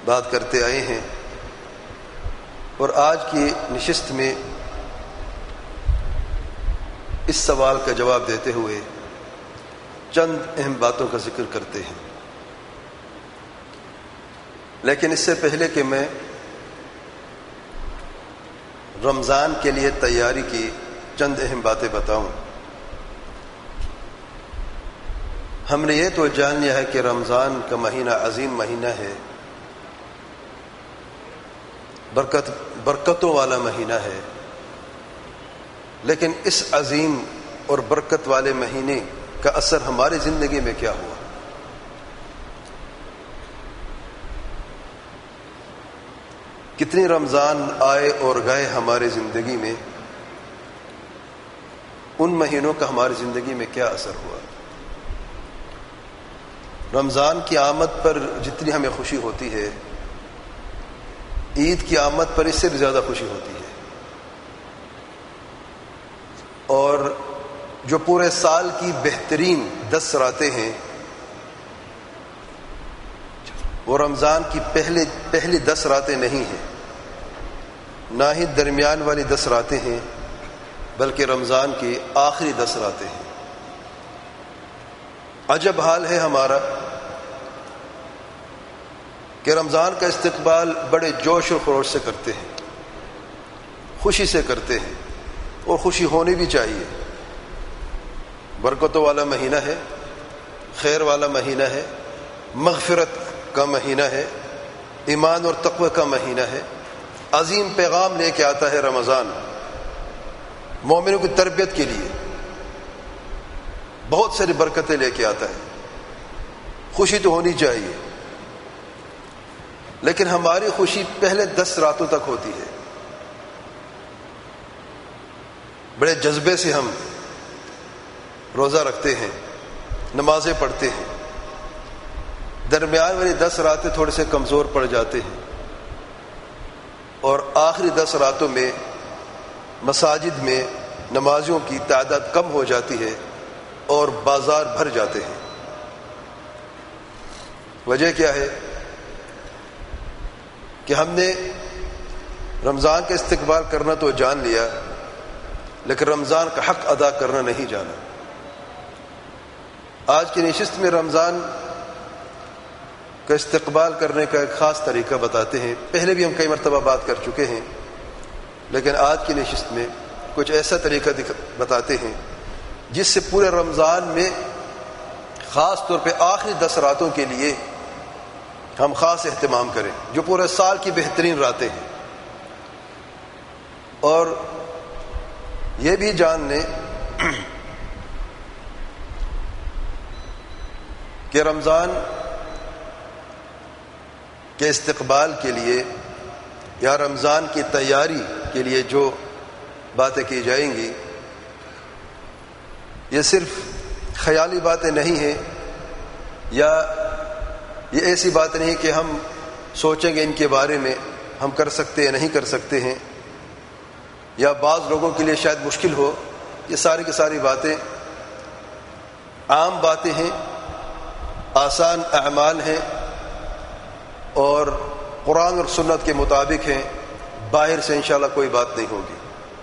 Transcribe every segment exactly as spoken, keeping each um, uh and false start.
بات کرتے آئے ہیں، اور آج کی نشست میں اس سوال کا جواب دیتے ہوئے چند اہم باتوں کا ذکر کرتے ہیں۔ لیکن اس سے پہلے کہ میں رمضان کے لیے تیاری کی چند اہم باتیں بتاؤں، ہم نے یہ تو جان لیا ہے کہ رمضان کا مہینہ عظیم مہینہ ہے، برکت برکتوں والا مہینہ ہے، لیکن اس عظیم اور برکت والے مہینے کا اثر ہماری زندگی میں کیا ہوا؟ کتنی رمضان آئے اور گئے ہماری زندگی میں، ان مہینوں کا ہماری زندگی میں کیا اثر ہوا؟ رمضان کی آمد پر جتنی ہمیں خوشی ہوتی ہے، عید کی آمد پر اس سے بھی زیادہ خوشی ہوتی ہے، اور جو پورے سال کی بہترین دس راتیں ہیں وہ رمضان کی پہلے پہلی دس راتیں نہیں ہیں، نہ ہی درمیان والی دس راتیں ہیں، بلکہ رمضان کی آخری دس راتیں ہیں۔ عجب حال ہے ہمارا کہ رمضان کا استقبال بڑے جوش و خروش سے کرتے ہیں، خوشی سے کرتے ہیں، اور خوشی ہونی بھی چاہیے۔ برکتوں والا مہینہ ہے، خیر والا مہینہ ہے، مغفرت کا مہینہ ہے، ایمان اور تقوی کا مہینہ ہے، عظیم پیغام لے کے آتا ہے رمضان مومنوں کی تربیت کے لیے، بہت ساری برکتیں لے کے آتا ہے، خوشی تو ہونی چاہیے، لیکن ہماری خوشی پہلے دس راتوں تک ہوتی ہے۔ بڑے جذبے سے ہم روزہ رکھتے ہیں، نمازیں پڑھتے ہیں، درمیان والی دس راتیں تھوڑے سے کمزور پڑ جاتے ہیں، اور آخری دس راتوں میں مساجد میں نمازیوں کی تعداد کم ہو جاتی ہے اور بازار بھر جاتے ہیں۔ وجہ کیا ہے؟ کہ ہم نے رمضان کا استقبال کرنا تو جان لیا، لیکن رمضان کا حق ادا کرنا نہیں جانا۔ آج کی نشست میں رمضان کا استقبال کرنے کا ایک خاص طریقہ بتاتے ہیں، پہلے بھی ہم کئی مرتبہ بات کر چکے ہیں، لیکن آج کی نشست میں کچھ ایسا طریقہ بتاتے ہیں جس سے پورے رمضان میں خاص طور پہ آخری دس راتوں کے لیے ہم خاص اہتمام کریں، جو پورے سال کی بہترین راتیں ہیں، اور یہ بھی جان لیں کہ رمضان کے استقبال کے لیے یا رمضان کی تیاری کے لیے جو باتیں کی جائیں گی، یہ صرف خیالی باتیں نہیں ہیں، یا یہ ایسی بات نہیں کہ ہم سوچیں گے ان کے بارے میں ہم کر سکتے ہیں نہیں کر سکتے ہیں، یا بعض لوگوں کے لیے شاید مشکل ہو۔ یہ ساری کی ساری باتیں عام باتیں ہیں، آسان اعمال ہیں، اور قرآن اور سنت کے مطابق ہیں، باہر سے انشاءاللہ کوئی بات نہیں ہوگی۔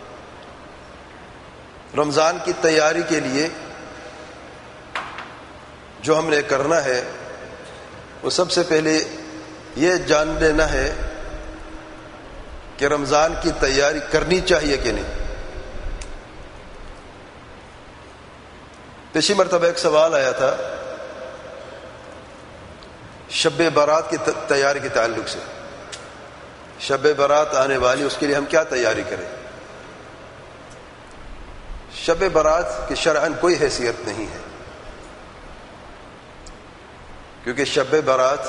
رمضان کی تیاری کے لیے جو ہم نے کرنا ہے وہ سب سے پہلے یہ جان لینا ہے کہ رمضان کی تیاری کرنی چاہیے کہ نہیں۔ پچھلی مرتبہ ایک سوال آیا تھا شب برات کی تیاری کے تعلق سے، شب برات آنے والی، اس کے لیے ہم کیا تیاری کریں؟ شب برات کی شرعاً کوئی حیثیت نہیں ہے، کیونکہ شب برات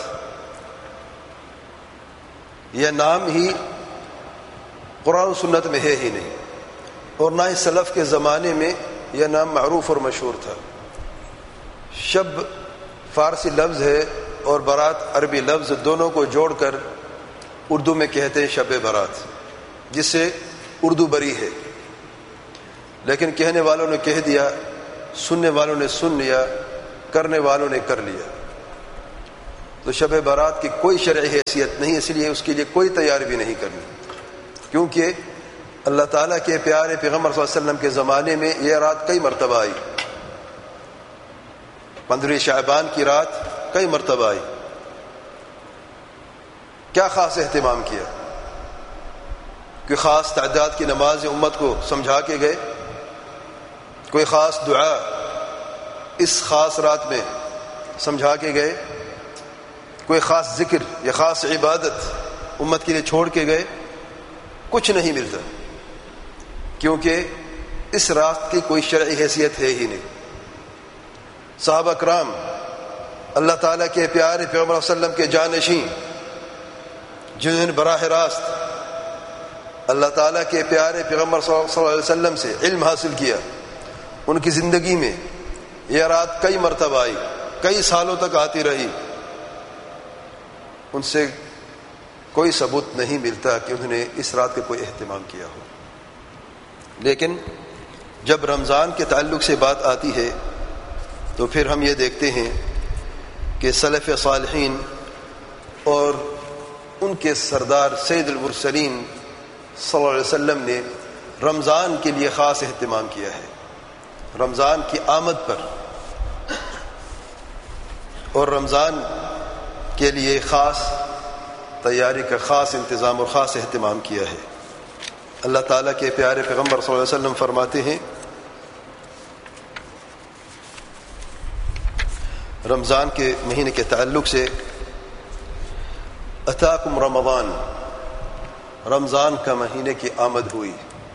یہ نام ہی قرآن و سنت میں ہے ہی نہیں، اور نہ ہی سلف کے زمانے میں یہ نام معروف اور مشہور تھا۔ شب فارسی لفظ ہے اور برات عربی لفظ، دونوں کو جوڑ کر اردو میں کہتے ہیں شب برات، جس سے اردو بری ہے، لیکن کہنے والوں نے کہہ دیا، سننے والوں نے سن لیا، کرنے والوں نے کر لیا۔ تو شب برات کی کوئی شرعی حیثیت نہیں، اس لیے اس کے لیے کوئی تیاری بھی نہیں کرنی، کیونکہ اللہ تعالیٰ کے پیارے پیغمبر صلی اللہ علیہ وسلم کے زمانے میں یہ رات کئی مرتبہ آئی، پندرہ شعبان کی رات کئی مرتبہ آئی۔ کیا خاص اہتمام کیا؟ کوئی خاص تعداد کی نماز امت کو سمجھا کے گئے؟ کوئی خاص دعا اس خاص رات میں سمجھا کے گئے؟ کوئی خاص ذکر یا خاص عبادت امت کے لیے چھوڑ کے گئے؟ کچھ نہیں ملتا، کیونکہ اس رات کی کوئی شرعی حیثیت ہے ہی نہیں۔ صحابہ کرام اللہ تعالیٰ کے پیارے پیغمبر صلی اللہ علیہ وسلم کے جانشین، جنہوں نے براہ راست اللہ تعالیٰ کے پیارے پیغمبر صلی اللہ علیہ وسلم سے علم حاصل کیا، ان کی زندگی میں یہ رات کئی مرتبہ آئی، کئی سالوں تک آتی رہی، ان سے کوئی ثبوت نہیں ملتا کہ انہوں نے اس رات کا کوئی اہتمام کیا ہو۔ لیکن جب رمضان کے تعلق سے بات آتی ہے تو پھر ہم یہ دیکھتے ہیں کہ سلف صالحین اور ان کے سردار سید المرسلین صلی اللہ علیہ وسلم نے رمضان کے لیے خاص اہتمام کیا ہے، رمضان کی آمد پر، اور رمضان کے لیے خاص تیاری کا خاص انتظام اور خاص اہتمام کیا ہے۔ اللہ تعالیٰ کے پیارے پیغمبر صلی اللہ علیہ وسلم فرماتے ہیں رمضان کے مہینے کے تعلق سے، اتاکم رمضان، رمضان کا مہینے کی آمد ہوئی،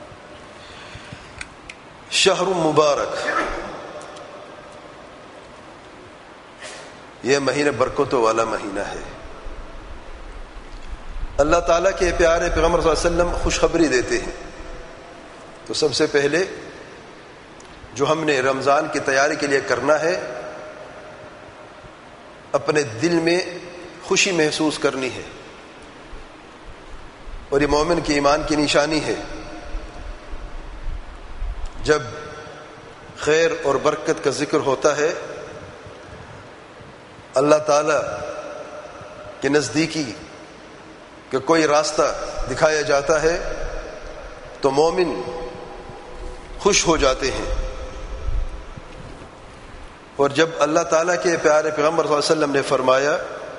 شہر مبارک، یہ مہینہ برکتوں والا مہینہ ہے۔ اللہ تعالیٰ کے پیارے پیغمبر صلی اللہ علیہ وسلم خوشخبری دیتے ہیں، تو سب سے پہلے جو ہم نے رمضان کی تیاری کے لیے کرنا ہے، اپنے دل میں خوشی محسوس کرنی ہے، اور یہ مومن کی ایمان کی نشانی ہے۔ جب خیر اور برکت کا ذکر ہوتا ہے، اللہ تعالیٰ کے نزدیکی کہ کوئی راستہ دکھایا جاتا ہے تو مومن خوش ہو جاتے ہیں، اور جب اللہ تعالیٰ کے پیارے پیغمبر صلی اللہ علیہ وسلم نے فرمایا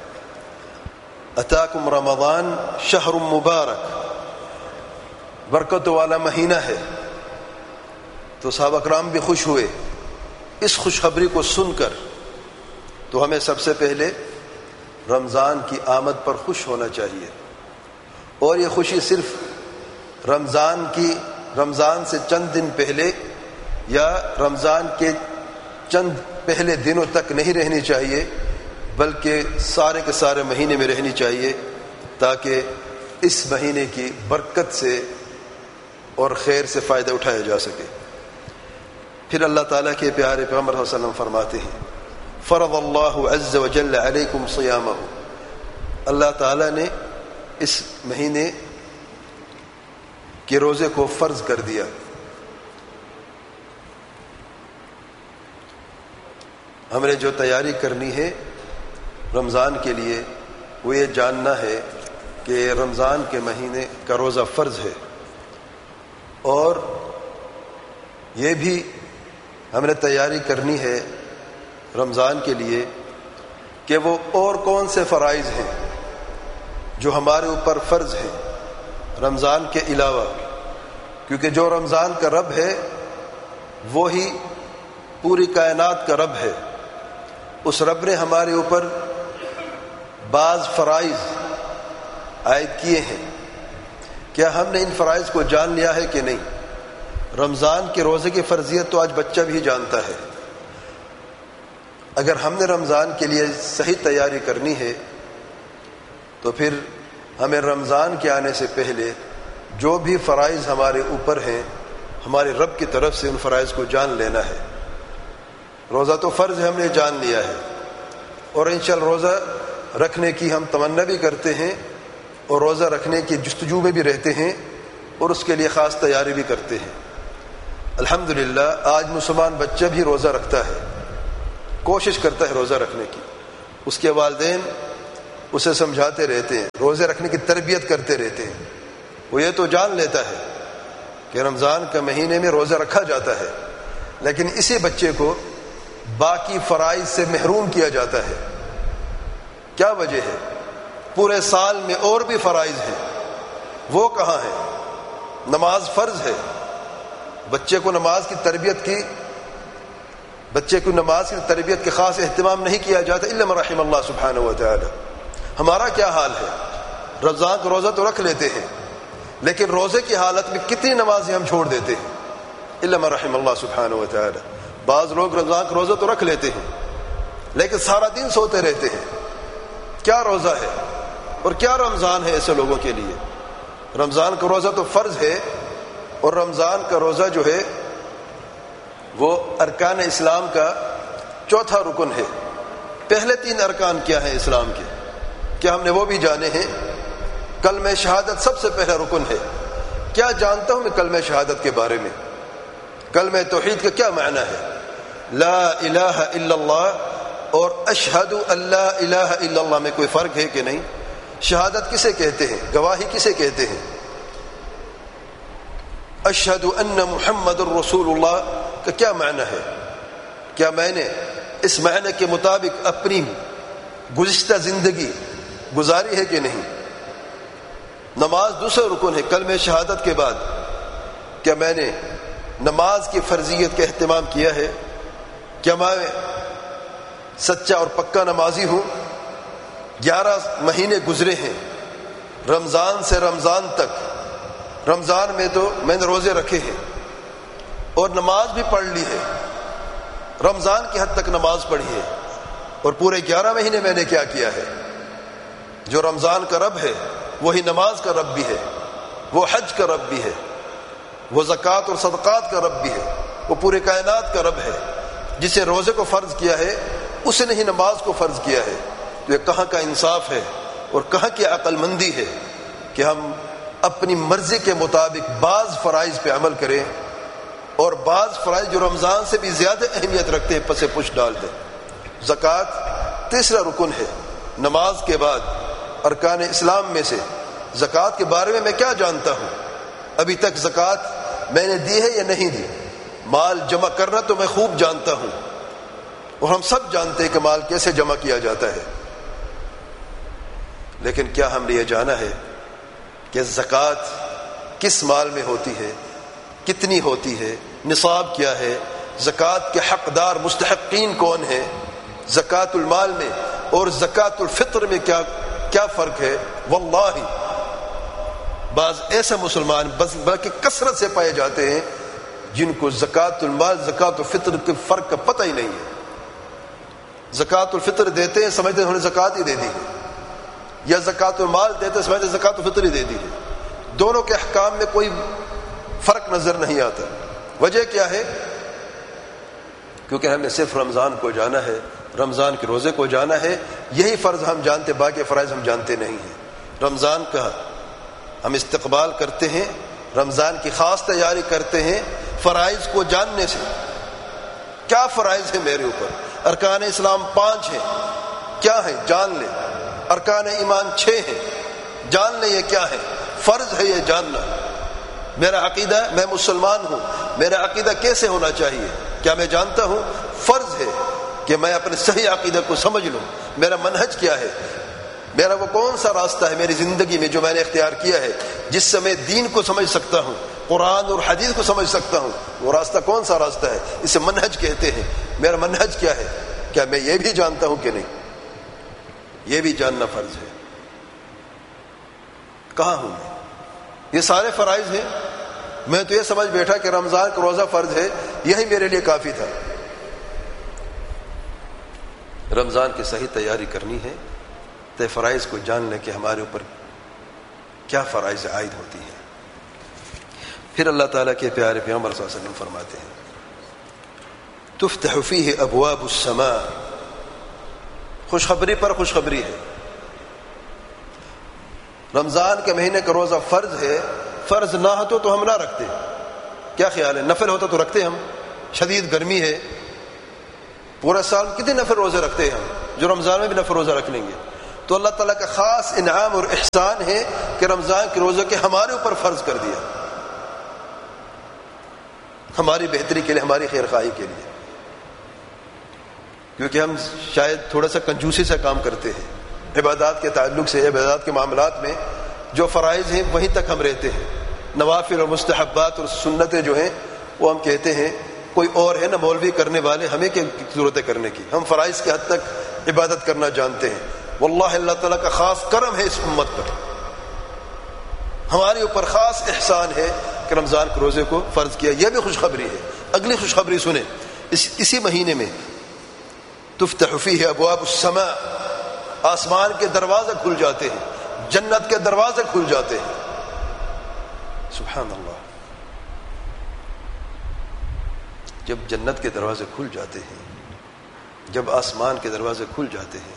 اتاکم رمضان شہر مبارک، برکت والا مہینہ ہے، تو صحابہ کرام بھی خوش ہوئے اس خوشخبری کو سن کر۔ تو ہمیں سب سے پہلے رمضان کی آمد پر خوش ہونا چاہیے، اور یہ خوشی صرف رمضان کی رمضان سے چند دن پہلے یا رمضان کے چند پہلے دنوں تک نہیں رہنی چاہیے، بلکہ سارے کے سارے مہینے میں رہنی چاہیے، تاکہ اس مہینے کی برکت سے اور خیر سے فائدہ اٹھایا جا سکے۔ پھر اللہ تعالیٰ کے پیارے پیغمبر صلی اللہ علیہ وسلم فرماتے ہیں فرض اللہ عز وجل علیکم صیامہ، اللہ تعالیٰ نے اس مہینے کے روزے کو فرض کر دیا۔ ہم نے جو تیاری کرنی ہے رمضان کے لیے، وہ یہ جاننا ہے کہ رمضان کے مہینے کا روزہ فرض ہے، اور یہ بھی ہم نے تیاری کرنی ہے رمضان کے لیے کہ وہ اور کون سے فرائض ہیں جو ہمارے اوپر فرض ہیں رمضان کے علاوہ، کیونکہ جو رمضان کا رب ہے وہی پوری کائنات کا رب ہے۔ اس رب نے ہمارے اوپر بعض فرائض عائد کیے ہیں، کیا ہم نے ان فرائض کو جان لیا ہے کہ نہیں؟ رمضان کے روزے کی فرضیت تو آج بچہ بھی جانتا ہے۔ اگر ہم نے رمضان کے لیے صحیح تیاری کرنی ہے تو پھر ہمیں رمضان کے آنے سے پہلے جو بھی فرائض ہمارے اوپر ہیں ہمارے رب کی طرف سے ان فرائض کو جان لینا ہے۔ روزہ تو فرض ہے، ہم نے جان لیا ہے، اور انشاءاللہ روزہ رکھنے کی ہم تمنا بھی کرتے ہیں، اور روزہ رکھنے کی جستجو میں بھی رہتے ہیں، اور اس کے لیے خاص تیاری بھی کرتے ہیں۔ الحمدللہ آج مسلمان بچہ بھی روزہ رکھتا ہے، کوشش کرتا ہے روزہ رکھنے کی، اس کے والدین اسے سمجھاتے رہتے ہیں، روزے رکھنے کی تربیت کرتے رہتے ہیں، وہ یہ تو جان لیتا ہے کہ رمضان کے مہینے میں روزہ رکھا جاتا ہے، لیکن اسی بچے کو باقی فرائض سے محروم کیا جاتا ہے۔ کیا وجہ ہے؟ پورے سال میں اور بھی فرائض ہیں، وہ کہاں ہے؟ نماز فرض ہے، بچے کو نماز کی تربیت کی بچے کو نماز کی تربیت کے خاص اہتمام نہیں کیا جاتا الا من رحم اللہ سبحانہ و تعالی۔ ہمارا کیا حال ہے؟ رمضان کا روزہ تو رکھ لیتے ہیں، لیکن روزے کی حالت میں کتنی نمازیں ہم چھوڑ دیتے ہیں الا من رحم اللہ سبحانہ و تعالی۔ بعض لوگ رمضان کا روزہ تو رکھ لیتے ہیں لیکن سارا دن سوتے رہتے ہیں۔ کیا روزہ ہے اور کیا رمضان ہے ایسے لوگوں کے لیے؟ رمضان کا روزہ تو فرض ہے، اور رمضان کا روزہ جو ہے وہ ارکان اسلام کا چوتھا رکن ہے۔ پہلے تین ارکان کیا ہیں اسلام کے؟ کیا ہم نے وہ بھی جانے ہیں؟ کلمہ شہادت سب سے پہلا رکن ہے۔ کیا جانتا ہوں میں کلمہ شہادت کے بارے میں؟ کلمہ توحید کا کیا معنی ہے؟ لا الہ الا اللہ اور اشہد ان لا الہ الا اللہ میں کوئی فرق ہے کہ نہیں؟ شہادت کسے کہتے ہیں؟ گواہی کسے کہتے ہیں؟ اشہد ان محمد الرسول اللہ کا کیا معنی ہے؟ کیا میں نے اس معنی کے مطابق اپنی گزشتہ زندگی گزاری ہے کہ نہیں؟ نماز دوسرا رکن ہے کلمہ شہادت کے بعد۔ کیا میں نے نماز کی فرضیت کا اہتمام کیا ہے؟ کیا میں سچا اور پکا نمازی ہوں؟ گیارہ مہینے گزرے ہیں رمضان سے رمضان تک، رمضان میں تو میں نے روزے رکھے ہیں اور نماز بھی پڑھ لی ہے، رمضان کی حد تک نماز پڑھی ہے، اور پورے گیارہ مہینے میں نے کیا کیا ہے؟ جو رمضان کا رب ہے وہی نماز کا رب بھی ہے، وہ حج کا رب بھی ہے، وہ زکوٰۃ اور صدقات کا رب بھی ہے، وہ پورے کائنات کا رب ہے۔ جسے روزے کو فرض کیا ہے اسے نہیں نماز کو فرض کیا ہے۔ تو یہ کہاں کا انصاف ہے اور کہاں کی عقل مندی ہے کہ ہم اپنی مرضی کے مطابق بعض فرائض پہ عمل کریں اور بعض فرائض جو رمضان سے بھی زیادہ اہمیت رکھتے ہیں پس پش ڈال دیں۔ زکوٰۃ تیسرا رکن ہے نماز کے بعد ارکان اسلام میں سے۔ زکوٰۃ کے بارے میں میں کیا جانتا ہوں؟ ابھی تک زکوٰۃ میں نے دی ہے یا نہیں دی؟ مال جمع کرنا تو میں خوب جانتا ہوں، اور ہم سب جانتے ہیں کہ مال کیسے جمع کیا جاتا ہے، لیکن کیا ہم نے یہ جانا ہے کہ زکوٰۃ کس مال میں ہوتی ہے، کتنی ہوتی ہے، نصاب کیا ہے، زکوٰۃ کے حقدار مستحقین کون ہیں، زکوٰۃ المال میں اور زکوٰۃ الفطر میں کیا کیا فرق ہے؟ واللہ بعض ایسے مسلمان بس بلکہ کثرت سے پائے جاتے ہیں جن کو زکوٰۃ المال زکوٰۃ الفطر کے فرق کا پتہ ہی نہیں ہے۔ زکوٰۃ الفطر دیتے ہیں سمجھتے ہیں انہوں نے زکوٰۃ ہی دے دی ہے، یا زکوٰۃ المال دیتے ہیں سمجھتے ہیں زکوٰۃ الفطر ہی دے دی ہے۔ دونوں کے احکام میں کوئی فرق نظر نہیں آتا۔ وجہ کیا ہے؟ کیونکہ ہم نے صرف رمضان کو جانا ہے، رمضان کے روزے کو جانا ہے، یہی فرض ہم جانتے، باقی فرائض ہم جانتے نہیں ہیں۔ رمضان کا ہم استقبال کرتے ہیں، رمضان کی خاص تیاری کرتے ہیں فرائض کو جاننے سے۔ کیا فرائض ہیں میرے اوپر؟ ارکان اسلام پانچ ہیں، کیا ہیں؟ جان لیں۔ ارکان ایمان چھ ہیں، جان لیں یہ کیا ہے۔ فرض ہے یہ جاننا۔ میرا عقیدہ، میں مسلمان ہوں، میرا عقیدہ کیسے ہونا چاہیے؟ کیا میں جانتا ہوں؟ فرض ہے کہ میں اپنے صحیح عقیدہ کو سمجھ لوں۔ میرا منہج کیا ہے؟ میرا وہ کون سا راستہ ہے میری زندگی میں جو میں نے اختیار کیا ہے جس سے میں دین کو سمجھ سکتا ہوں، قرآن اور حدیث کو سمجھ سکتا ہوں؟ وہ راستہ کون سا راستہ ہے؟ اسے منہج کہتے ہیں۔ میرا منہج کیا ہے؟ کیا میں یہ بھی جانتا ہوں کہ نہیں؟ یہ بھی جاننا فرض ہے۔ کہاں ہوں میں؟ یہ سارے فرائض ہیں، میں تو یہ سمجھ بیٹھا کہ رمضان کا روزہ فرض ہے، یہی میرے لیے کافی تھا۔ رمضان کی صحیح تیاری کرنی ہے تو فرائض کو جان لیں کہ ہمارے اوپر کیا فرائض عائد ہوتی ہیں۔ پھر اللہ تعالیٰ کے پیارے پیغمبر صلی اللہ علیہ وسلم فرماتے ہیں تفتح فیہ ابواب السماء، خوشخبری پر خوشخبری ہے۔ رمضان کے مہینے کا روزہ فرض ہے، فرض نہ ہو تو ہم نہ رکھتے۔ کیا خیال ہے؟ نفل ہوتا تو رکھتے ہم، شدید گرمی ہے، پورا سال کتنے نفل روزے رکھتے ہیں ہم جو رمضان میں بھی نفل روزہ رکھ لیں گے۔ تو اللہ تعالیٰ کا خاص انعام اور احسان ہے کہ رمضان کے روزے کے ہمارے اوپر فرض کر دیا، ہماری بہتری کے لیے، ہماری خیر خواہی کے لیے، کیونکہ ہم شاید تھوڑا سا کنجوسی سے کام کرتے ہیں عبادات کے تعلق سے، عبادات کے معاملات میں جو فرائض ہیں وہیں تک ہم رہتے ہیں، نوافل اور مستحبات اور سنتیں جو ہیں وہ ہم کہتے ہیں کوئی اور ہے نا مولوی کرنے والے، ہمیں کیا ضرورت ہے کرنے کی، ہم فرائض کی حد تک عبادت کرنا جانتے ہیں۔ واللہ اللہ تعالیٰ کا خاص کرم ہے اس امت پر، ہمارے اوپر خاص احسان ہے کہ رمضان کے روزے کو فرض کیا۔ یہ بھی خوشخبری ہے۔ اگلی خوشخبری سنیں، اس اسی مہینے میں تفتح فیہ ابواب السماء، آسمان کے دروازے کھل جاتے ہیں، جنت کے دروازے کھل جاتے ہیں۔ سبحان اللہ، جب جنت کے دروازے کھل جاتے ہیں، جب آسمان کے دروازے کھل جاتے ہیں،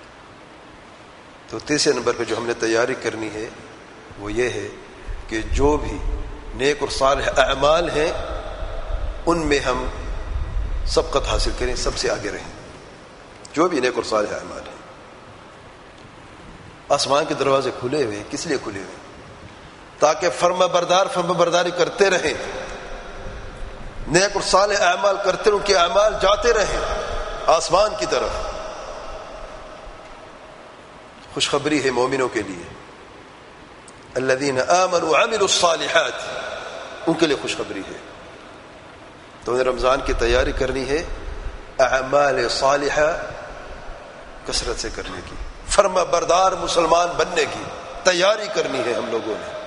تو تیسرے نمبر پہ جو ہم نے تیاری کرنی ہے وہ یہ ہے کہ جو بھی نیک اور صالح اعمال ہیں ان میں ہم سبقت حاصل کریں، سب سے آگے رہیں۔ جو بھی نیک اور صالح اعمال ہیں، آسمان کے دروازے کھلے ہوئے، کس لیے کھلے ہوئے؟ تاکہ فرما بردار فرما برداری کرتے رہیں، نیک اور صالح اعمال کرتے رہیں، ان کے اعمال جاتے رہیں آسمان کی طرف۔ خوشخبری ہے مومنوں کے لیے، الذین آمنوا وعملوا الصالحات، ان کے لیے خوشخبری ہے۔ تو انہیں رمضان کی تیاری کرنی ہے اعمال صالحہ کثرت سے کرنے کی، فرما بردار مسلمان بننے کی تیاری کرنی ہے ہم لوگوں نے۔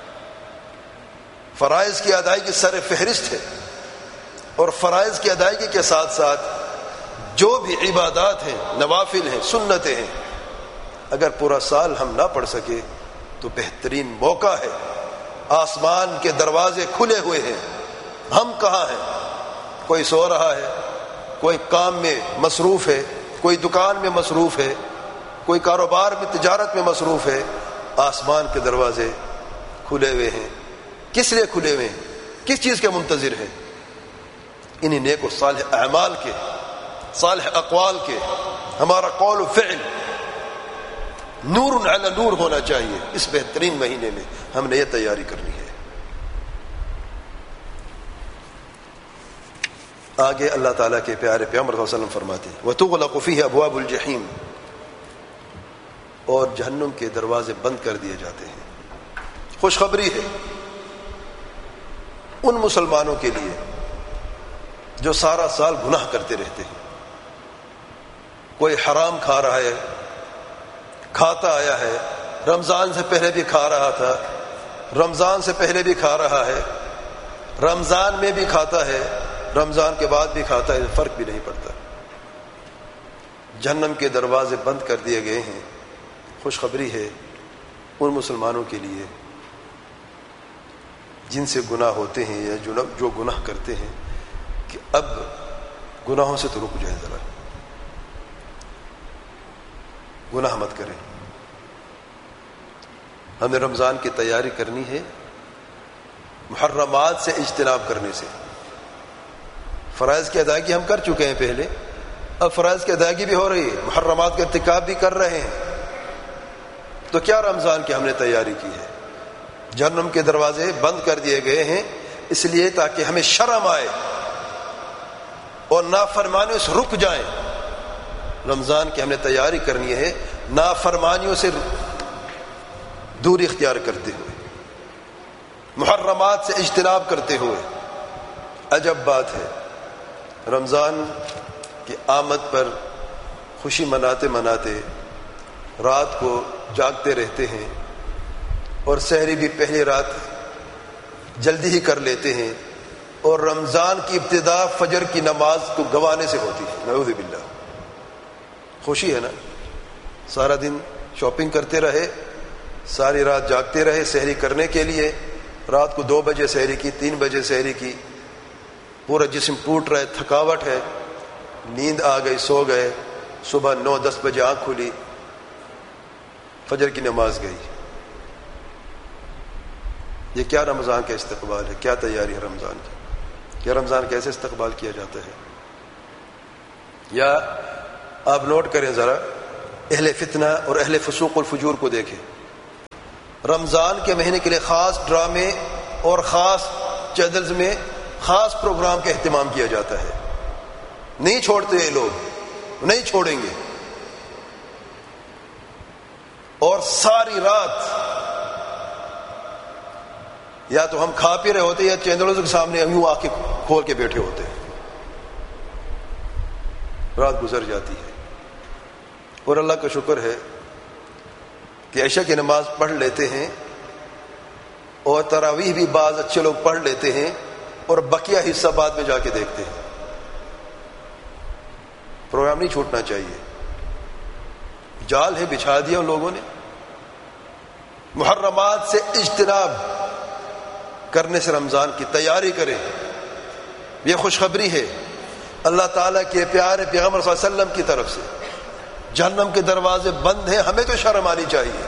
فرائض کی ادائیگی سر فہرست ہے، اور فرائض کی ادائیگی کے ساتھ ساتھ جو بھی عبادات ہیں، نوافل ہیں، سنتیں ہیں، اگر پورا سال ہم نہ پڑھ سکے تو بہترین موقع ہے، آسمان کے دروازے کھلے ہوئے ہیں، ہم کہاں ہیں؟ کوئی سو رہا ہے، کوئی کام میں مصروف ہے، کوئی دکان میں مصروف ہے، کوئی کاروبار میں تجارت میں مصروف ہے، آسمان کے دروازے کھلے ہوئے ہیں۔ کس لیے کھلے ہوئے ہیں؟ کس چیز کے منتظر ہیں؟ انہیں نیک و صالح اعمال کے، صالح اقوال کے۔ ہمارا قول و فعل نور علی نور ہونا چاہیے۔ اس بہترین مہینے میں ہم نے یہ تیاری کرنی ہے۔ آگے اللہ تعالیٰ کے پیارے پیغمبر صلی اللہ علیہ وسلم فرماتے ہیں وَتُغْلَقُ فِيهِ أَبْوَابُ الْجَحِيمِ، اور جہنم کے دروازے بند کر دیے جاتے ہیں۔ خوشخبری ہے ان مسلمانوں کے لیے جو سارا سال گناہ کرتے رہتے ہیں، کوئی حرام کھا رہا ہے، کھاتا آیا ہے، رمضان سے پہلے بھی کھا رہا تھا، رمضان سے پہلے بھی کھا رہا ہے، رمضان میں بھی کھاتا ہے، رمضان کے بعد بھی کھاتا ہے، فرق بھی نہیں پڑتا۔ جہنم کے دروازے بند کر دیے گئے ہیں۔ خوشخبری ہے ان مسلمانوں کے لیے جن سے گناہ ہوتے ہیں یا جو گناہ کرتے ہیں کہ اب گناہوں سے تو رک جائیں، ذرا گناہ مت کریں۔ ہمیں رمضان کی تیاری کرنی ہے محرمات سے اجتناب کرنے سے۔ فرائض کی ادائیگی ہم کر چکے ہیں پہلے، اب فرائض کی ادائیگی بھی ہو رہی ہے، محرمات کا ارتکاب بھی کر رہے ہیں۔ تو کیا رمضان کی ہم نے تیاری کی ہے؟ جہنم کے دروازے بند کر دیے گئے ہیں اس لیے تاکہ ہمیں شرم آئے اور نافرمانیوں سے رک جائیں۔ رمضان کی ہم نے تیاری کرنی ہے نافرمانیوں سے دوری اختیار کرتے ہوئے، محرمات سے اجتناب کرتے ہوئے۔ عجب بات ہے، رمضان کی آمد پر خوشی مناتے مناتے رات کو جاگتے رہتے ہیں، اور سحری بھی پہلی رات جلدی ہی کر لیتے ہیں، اور رمضان کی ابتدا فجر کی نماز کو گنوانے سے ہوتی ہے۔ نعوذ باللہ۔ خوشی ہے نا، سارا دن شاپنگ کرتے رہے، ساری رات جاگتے رہے سحری کرنے کے لیے، رات کو دو بجے سحری کی، تین بجے سحری کی، پورا جسم ٹوٹ رہا ہے، تھکاوٹ ہے، نیند آ گئی، سو گئے، صبح نو دس بجے آنکھ کھلی، فجر کی نماز گئی۔ یہ کیا رمضان کا استقبال ہے؟ کیا تیاری ہے رمضان کی؟ کیا رمضان کیسے استقبال کیا جاتا ہے؟ یا آپ نوٹ کریں ذرا، اہل فتنہ اور اہل فسوق الفجور کو دیکھیں. رمضان کے مہینے کے لیے خاص ڈرامے اور خاص چینلز میں خاص پروگرام کا اہتمام کیا جاتا ہے. نہیں چھوڑتے یہ لوگ، نہیں چھوڑیں گے. اور ساری رات یا تو ہم کھا پی رہے ہوتے یا چینلوں کے سامنے ہم یوں آ کے کھول کے بیٹھے ہوتے ہیں. رات گزر جاتی ہے. اور اللہ کا شکر ہے کہ عشاء کی نماز پڑھ لیتے ہیں اور تراویح بھی بعض اچھے لوگ پڑھ لیتے ہیں اور بقیہ حصہ بعد میں جا کے دیکھتے ہیں. پروگرام نہیں چھوٹنا چاہیے. جال ہے بچھا دیا ان لوگوں نے. محرمات سے اجتناب کرنے سے رمضان کی تیاری کریں. یہ خوشخبری ہے اللہ تعالیٰ کے پیارے پیغمبر صلی اللہ علیہ وسلم کی طرف سے. جہنم کے دروازے بند ہیں، ہمیں تو شرم آنی چاہیے.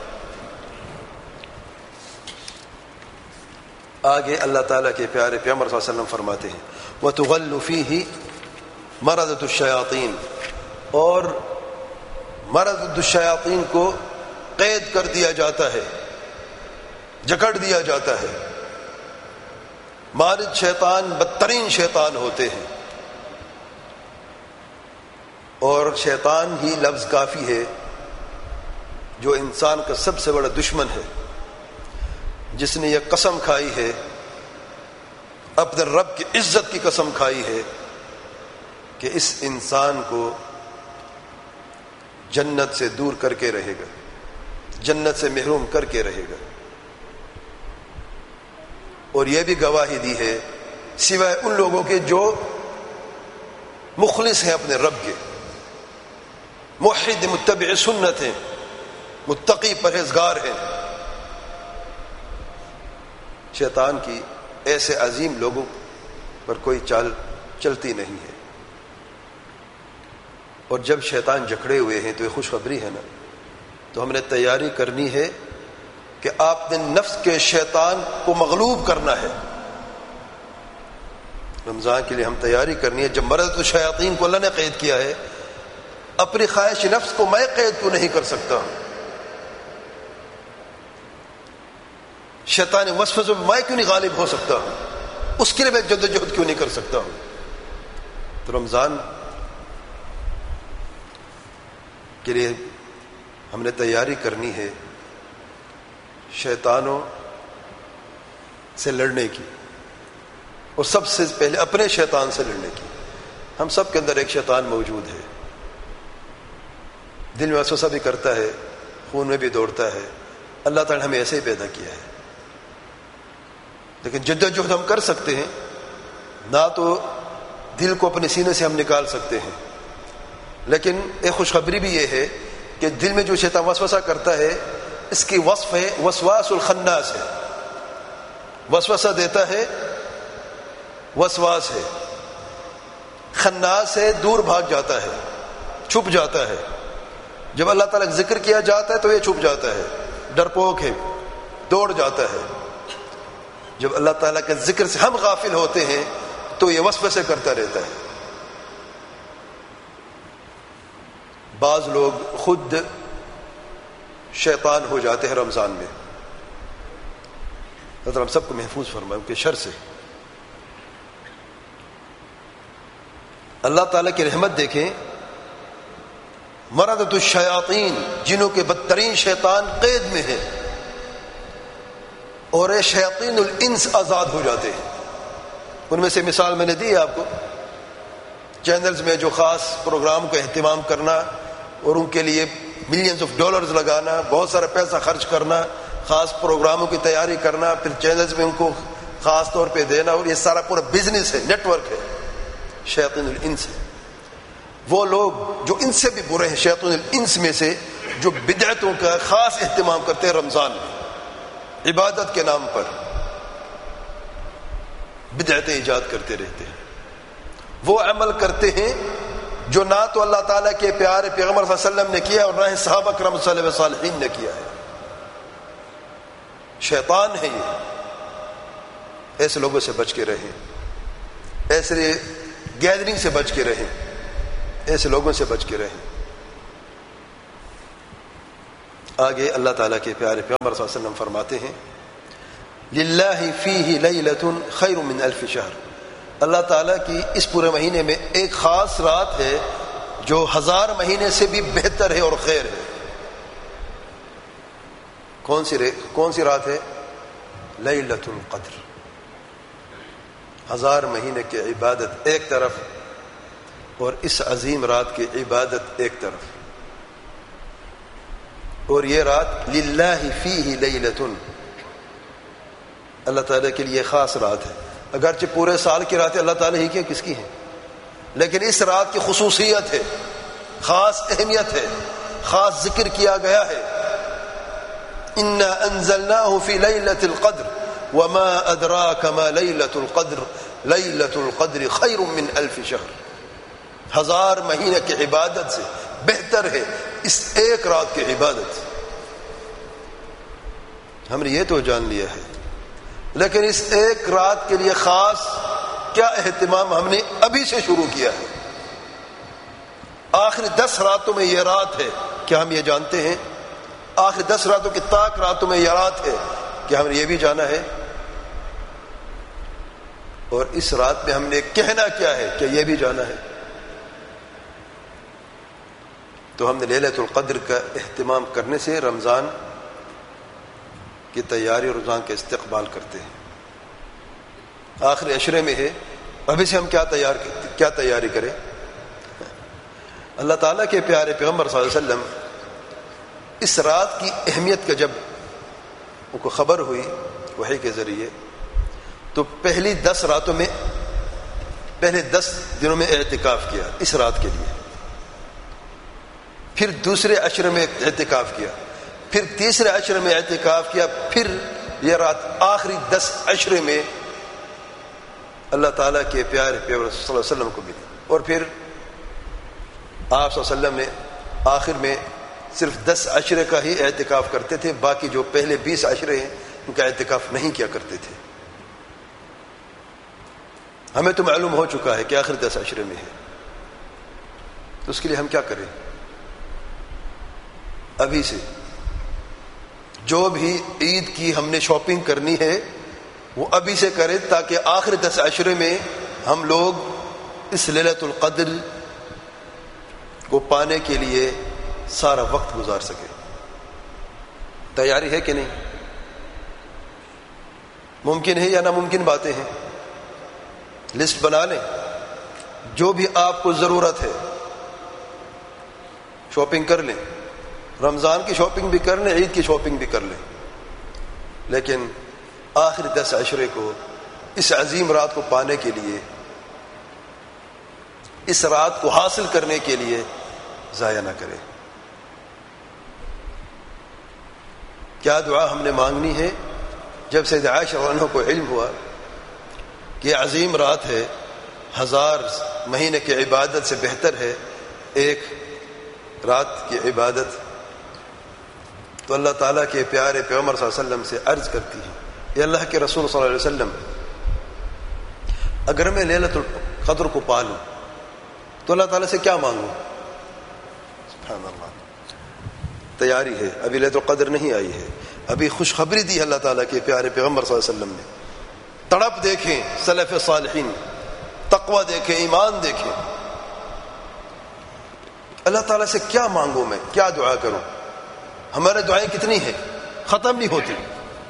آگے اللہ تعالیٰ کے پیارے پیغمبر صلی اللہ علیہ وسلم فرماتے ہیں وَتُغَلُّ فِيهِ مَرَضَةُ الشَّيَاطِينِ، اور مرض الشیاطین کو قید کر دیا جاتا ہے، جکڑ دیا جاتا ہے. مارد شیطان بدترین شیطان ہوتے ہیں، اور شیطان ہی لفظ کافی ہے جو انسان کا سب سے بڑا دشمن ہے، جس نے یہ قسم کھائی ہے، اپنے رب کی عزت کی قسم کھائی ہے کہ اس انسان کو جنت سے دور کر کے رہے گا، جنت سے محروم کر کے رہے گا. اور یہ بھی گواہی دی ہے سوائے ان لوگوں کے جو مخلص ہیں اپنے رب کے، موحد متبع سنت ہیں، متقی پرہیزگار ہیں. شیطان کی ایسے عظیم لوگوں پر کوئی چال چلتی نہیں ہے. اور جب شیطان جکڑے ہوئے ہیں تو یہ خوشخبری ہے نا، تو ہم نے تیاری کرنی ہے کہ آپ نے نفس کے شیطان کو مغلوب کرنا ہے. رمضان کے لیے ہم تیاری کرنی ہے. جب مرض الشیاطین کو اللہ نے قید کیا ہے، اپنی خواہش نفس کو میں قید کیوں نہیں کر سکتا ہوں؟ شیطان وسوسے میں میں کیوں نہیں غالب ہو سکتا ہوں؟ اس کے لیے میں جدوجہد کیوں نہیں کر سکتا ہوں؟ تو رمضان کے لیے ہم نے تیاری کرنی ہے شیطانوں سے لڑنے کی، اور سب سے پہلے اپنے شیطان سے لڑنے کی. ہم سب کے اندر ایک شیطان موجود ہے، دل میں وسوسہ بھی کرتا ہے، خون میں بھی دوڑتا ہے. اللہ تعالی نے ہمیں ایسے ہی پیدا کیا ہے. لیکن جدوجہد ہم کر سکتے ہیں، نہ تو دل کو اپنے سینے سے ہم نکال سکتے ہیں، لیکن ایک خوشخبری بھی یہ ہے کہ دل میں جو شیطان وسوسہ کرتا ہے اس کی وصف ہے وسواس الخناس ہے. وسوسہ دیتا ہے، وسواس ہے. خناس ہے، دور بھاگ جاتا ہے، چھپ جاتا ہے. جب اللہ تعالیٰ کا ذکر کیا جاتا ہے تو یہ چھپ جاتا ہے، ڈرپوک ہے، دوڑ جاتا ہے. جب اللہ تعالیٰ کے ذکر سے ہم غافل ہوتے ہیں تو یہ وسوسے کرتا رہتا ہے. بعض لوگ خود شیطان ہو جاتے ہیں رمضان میں. حضرت ہم سب کو محفوظ فرمائے ان کے شر سے. اللہ تعالیٰ کی رحمت دیکھیں، مردۃ الشیاطین، جنوں کے بدترین شیطان قید میں ہیں، اور یہ شیاطین الانس آزاد ہو جاتے ہیں. ان میں سے مثال میں نے دی آپ کو. چینلز میں جو خاص پروگرام کا اہتمام کرنا اور ان کے لیے ملینز آف ڈالرز لگانا، بہت سارا پیسہ خرچ کرنا، خاص پروگراموں کی تیاری کرنا، پھر چینلز میں ان کو خاص طور پہ دینا، اور یہ سارا پورا بزنس ہے، نیٹ ورک ہے. شیاطین الانس ہے. وہ لوگ جو ان سے بھی برے ہیں، شیاطین الانس میں سے جو بدعتوں کا خاص اہتمام کرتے ہیں رمضان میں، عبادت کے نام پر بدعتیں ایجاد کرتے رہتے ہیں. وہ عمل کرتے ہیں جو نہ تو اللہ تعالیٰ کے پیارے پیغمبر صلی اللہ علیہ وسلم نے کیا اور نہ ہی صحابہ کرام صلی اللہ علیہ وسلم نے کیا ہے. شیطان ہے یہ. ایسے لوگوں سے بچ کے رہیں، ایسے گیدرنگ سے بچ کے رہیں، ایسے لوگوں سے بچ کے رہیں. آگے اللہ تعالیٰ کے پیارے پیغمبر صلی اللہ علیہ وسلم فرماتے ہیں للہ فیہ لیلۃ خیر من الف شہر، اللہ تعالیٰ کی اس پورے مہینے میں ایک خاص رات ہے جو ہزار مہینے سے بھی بہتر ہے اور خیر ہے۔ کون سی کون سی رات ہے؟ لیلۃ القدر۔ ہزار مہینے کی عبادت ایک طرف اور اس عظیم رات کی عبادت ایک طرف، اور یہ رات للہ فیہ لیلۃ، اللہ تعالیٰ کے لیے خاص رات ہے۔ اگرچہ پورے سال کی راتیں اللہ تعالیٰ ہی کی کس کی ہیں، لیکن اس رات کی خصوصیت ہے، خاص اہمیت ہے، خاص ذکر کیا گیا ہے۔ انا انزلناہ فی لیلۃ القدر وما ادراک ما لیلۃ القدر لیلۃ القدر خیر من الف شہر۔ ہزار مہینے کی عبادت سے بہتر ہے اس ایک رات کی عبادت۔ ہم نے یہ تو جان لیا ہے، لیکن اس ایک رات کے لیے خاص کیا اہتمام ہم نے ابھی سے شروع کیا ہے۔ آخری دس راتوں میں یہ رات ہے، کیا ہم یہ جانتے ہیں؟ آخری دس راتوں کی طاق راتوں میں یہ رات ہے، کیا ہم نے یہ بھی جانا ہے؟ اور اس رات میں ہم نے کہنا کیا ہے، کیا یہ بھی جانا ہے؟ تو ہم نے لیلۃ القدر کا اہتمام کرنے سے رمضان کی تیاری اور رمضان کا استقبال کرتے ہیں۔ آخری عشرے میں ہے، ابھی سے ہم کیا تیار کیا تیاری کریں؟ اللہ تعالیٰ کے پیارے پیغمبر صلی اللہ علیہ وسلم اس رات کی اہمیت کا جب ان کو خبر ہوئی وحی کے ذریعے، تو پہلی دس راتوں میں پہلے دس دنوں میں اعتکاف کیا اس رات کے لیے، پھر دوسرے عشرے میں اعتکاف کیا، پھر تیسرے عشرے میں اعتکاف کیا، پھر یہ رات آخری دس عشرے میں اللہ تعالیٰ کے پیارے پیغمبر صلی اللہ علیہ وسلم کو ملی، اور پھر آپ صلی اللہ علیہ وسلم نے آخر میں صرف دس عشرے کا ہی اعتکاف کرتے تھے، باقی جو پہلے بیس عشرے ہیں ان کا اعتکاف نہیں کیا کرتے تھے۔ ہمیں تو معلوم ہو چکا ہے کہ آخر دس عشرے میں ہے، تو اس کے لیے ہم کیا کریں؟ ابھی سے جو بھی عید کی ہم نے شاپنگ کرنی ہے وہ ابھی سے کریں، تاکہ آخر دس عشرے میں ہم لوگ اس لیلۃ القدر کو پانے کے لیے سارا وقت گزار سکے۔ تیاری ہے کہ نہیں؟ ممکن ہے یا ناممکن باتیں ہیں؟ لسٹ بنا لیں، جو بھی آپ کو ضرورت ہے شاپنگ کر لیں، رمضان کی شاپنگ بھی کر لیں، عید کی شاپنگ بھی کر لیں، لیکن آخری دس عشرے کو اس عظیم رات کو پانے کے لیے، اس رات کو حاصل کرنے کے لیے ضائع نہ کریں۔ کیا دعا ہم نے مانگنی ہے؟ جب سید عائشہ رضی اللہ عنہا کو علم ہوا کہ عظیم رات ہے، ہزار مہینے کی عبادت سے بہتر ہے ایک رات کی عبادت، تو اللہ تعالیٰ کے پیارے پیغمبر صلی اللہ علیہ وسلم سے عرض کرتی ہے، اے اللہ کے رسول صلی اللہ علیہ وسلم، اگر میں لیلۃ القدر کو پا لوں تو اللہ تعالیٰ سے کیا مانگوں؟ سبحان اللہ، تیاری ہے، ابھی لیلۃ القدر نہیں آئی ہے، ابھی خوشخبری دی اللہ تعالیٰ کے پیارے پیغمبر صلی اللہ علیہ وسلم نے۔ تڑپ دیکھیں سلف صالحین، تقوی دیکھیں، ایمان دیکھیں، اللہ تعالیٰ سے کیا مانگوں میں، کیا دعا کروں؟ ہمارے دعائیں کتنی ہیں، ختم نہیں ہوتی۔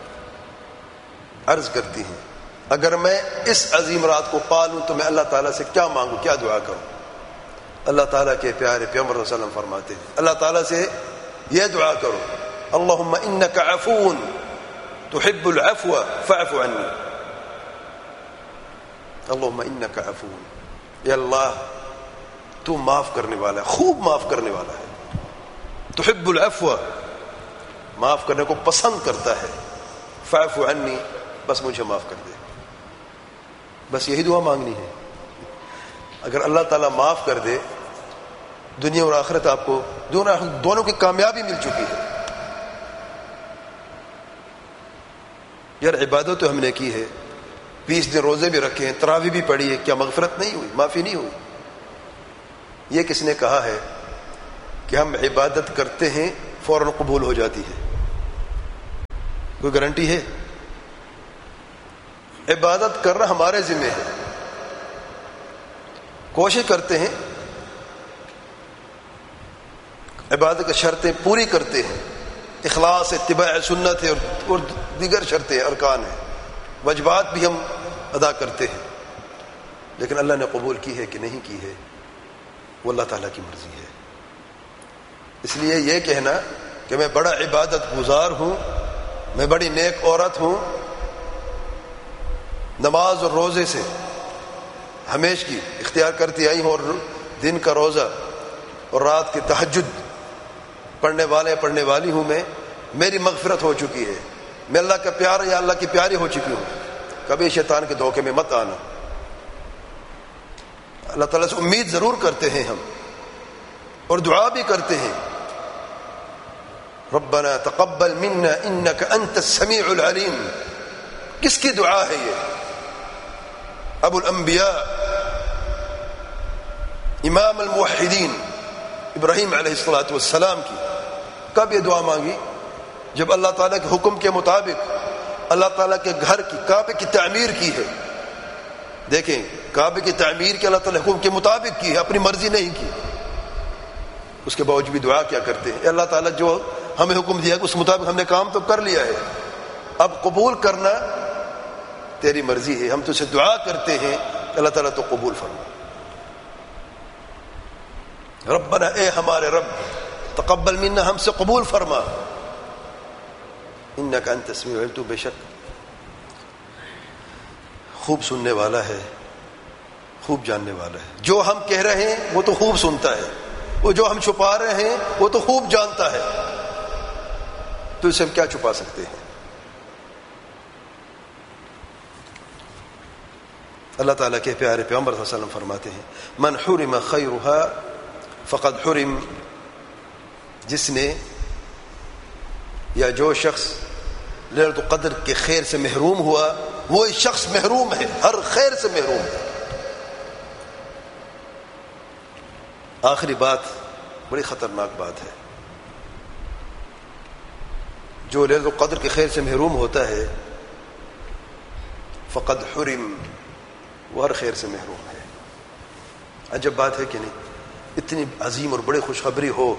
عرض کرتی ہیں اگر میں اس عظیم رات کو پا لوں تو میں اللہ تعالیٰ سے کیا مانگوں، کیا دعا کروں؟ اللہ تعالیٰ کے پیارے پیغمبر صلی اللہ علیہ وسلم فرماتے ہیں اللہ تعالیٰ سے یہ دعا کرو، اللہم انک عفو تحب العفو فاعف عنی، اللہم انک عفو، یا اللہ تو معاف کرنے والا ہے، خوب معاف کرنے والا ہے، تحب العفو، معاف کرنے کو پسند کرتا ہے، فاعف عنی، بس مجھے معاف کر دے۔ بس یہی دعا مانگنی ہے۔ اگر اللہ تعالیٰ معاف کر دے، دنیا اور آخرت آپ کو دونوں دونوں کی کامیابی مل چکی ہے۔ یار عبادت تو ہم نے کی ہے، بیس دن روزے بھی رکھے ہیں، تراویح بھی پڑھی ہے، کیا مغفرت نہیں ہوئی، معافی نہیں ہوئی؟ یہ کس نے کہا ہے کہ ہم عبادت کرتے ہیں فوراً قبول ہو جاتی ہے؟ کوئی گارنٹی ہے؟ عبادت کرنا ہمارے ذمہ ہے، کوشش کرتے ہیں، عبادت کی شرطیں پوری کرتے ہیں، اخلاص، اتباع سنت ہے اور دیگر شرطیں ارکان ہیں، واجبات بھی ہم ادا کرتے ہیں، لیکن اللہ نے قبول کی ہے کہ نہیں کی ہے وہ اللہ تعالیٰ کی مرضی ہے۔ اس لیے یہ کہنا کہ میں بڑا عبادت گزار ہوں، میں بڑی نیک عورت ہوں، نماز اور روزے سے ہمیشہ کی اختیار کرتی آئی ہوں، اور دن کا روزہ اور رات کی تہجد پڑھنے والے پڑھنے والی ہوں، میں میری مغفرت ہو چکی ہے، میں اللہ کا پیار یا اللہ کی پیاری ہو چکی ہوں، کبھی شیطان کے دھوکے میں مت آنا۔ اللہ تعالیٰ سے امید ضرور کرتے ہیں ہم، اور دعا بھی کرتے ہیں، ربنا تقبل منا انك انت السمیع العلیم۔ کس کی دعا ہے یہ؟ ابو الانبیاء، امام الموحدین ابراہیم علیہ الصلوۃ والسلام کی کب یہ دعا مانگی؟ جب اللہ تعالیٰ کے حکم کے مطابق اللہ تعالیٰ کے گھر کی، کعبے کی تعمیر کی ہے۔ دیکھیں، کعبے کی تعمیر کے اللہ تعالیٰ حکم کے مطابق کی ہے، اپنی مرضی نہیں کی۔ اس کے باوجود بھی دعا کیا کرتے ہیں؟ اللہ تعالیٰ جو ہمیں حکم دیا اس مطابق ہم نے کام تو کر لیا ہے، اب قبول کرنا تیری مرضی ہے، ہم تجھ سے دعا کرتے ہیں اللہ تعالیٰ تو قبول فرما۔ ربنا، اے ہمارے رب، تقبل منا، ہم سے قبول فرما، انک انت السمیع العلیم، تو بے شک خوب سننے والا ہے، خوب جاننے والا ہے۔ جو ہم کہہ رہے ہیں وہ تو خوب سنتا ہے، وہ جو ہم چھپا رہے ہیں وہ تو خوب جانتا ہے، تو اسے ہم کیا چھپا سکتے ہیں؟ اللہ تعالیٰ کے پیارے پیغمبر صلی اللہ علیہ وسلم فرماتے ہیں، من حرم خیرها فقد حرم، جس نے یا جو شخص لیلۃ القدر کے خیر سے محروم ہوا وہ شخص محروم ہے، ہر خیر سے محروم ہے۔ آخری بات بڑی خطرناک بات ہے، جو لیلۃ القدر کے خیر سے محروم ہوتا ہے فقد حرم، وہ ہر خیر سے محروم ہے۔ عجب بات ہے کہ نہیں؟ اتنی عظیم اور بڑی خوشخبری ہو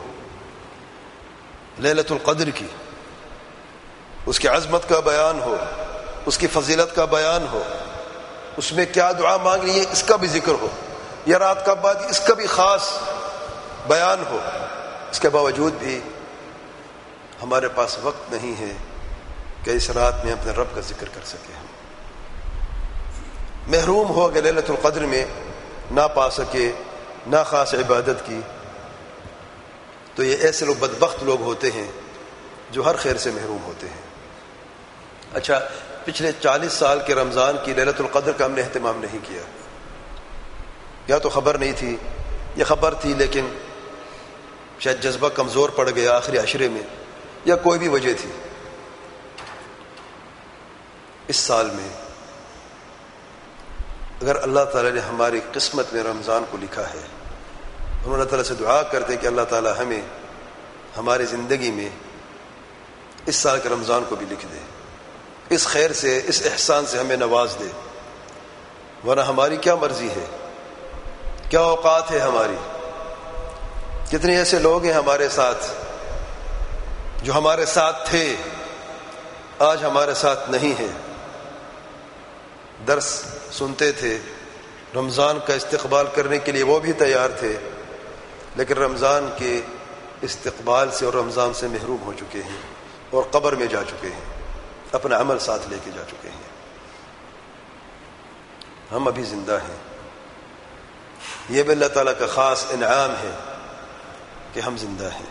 لیلۃ القدر کی، اس کی عظمت کا بیان ہو، اس کی فضیلت کا بیان ہو، اس میں کیا دعا مانگ رہی ہے اس کا بھی ذکر ہو، یا رات کا بعد اس کا بھی خاص بیان ہو، اس کے باوجود بھی ہمارے پاس وقت نہیں ہے کہ اس رات میں اپنے رب کا ذکر کر سکے۔ ہم محروم ہو گئے لیلۃ القدر میں، نہ پا سکے، نہ خاص عبادت کی، تو یہ ایسے لوگ بدبخت لوگ ہوتے ہیں جو ہر خیر سے محروم ہوتے ہیں۔ اچھا، پچھلے چالیس سال کے رمضان کی لیلۃ القدر کا ہم نے اہتمام نہیں کیا، یا تو خبر نہیں تھی، یا خبر تھی لیکن شاید جذبہ کمزور پڑ گیا آخری عشرے میں، یا کوئی بھی وجہ تھی۔ اس سال میں اگر اللہ تعالیٰ نے ہماری قسمت میں رمضان کو لکھا ہے، ہم اللہ تعالیٰ سے دعا کرتے کہ اللہ تعالیٰ ہمیں ہماری زندگی میں اس سال کے رمضان کو بھی لکھ دے، اس خیر سے، اس احسان سے ہمیں نواز دے، ورنہ ہماری کیا مرضی ہے، کیا اوقات ہے ہماری۔ کتنے ایسے لوگ ہیں ہمارے ساتھ جو ہمارے ساتھ تھے، آج ہمارے ساتھ نہیں ہیں، درس سنتے تھے، رمضان کا استقبال کرنے کے لیے وہ بھی تیار تھے، لیکن رمضان کے استقبال سے اور رمضان سے محروم ہو چکے ہیں اور قبر میں جا چکے ہیں، اپنا عمل ساتھ لے کے جا چکے ہیں۔ ہم ابھی زندہ ہیں، یہ بھی اللہ تعالیٰ کا خاص انعام ہے کہ ہم زندہ ہیں،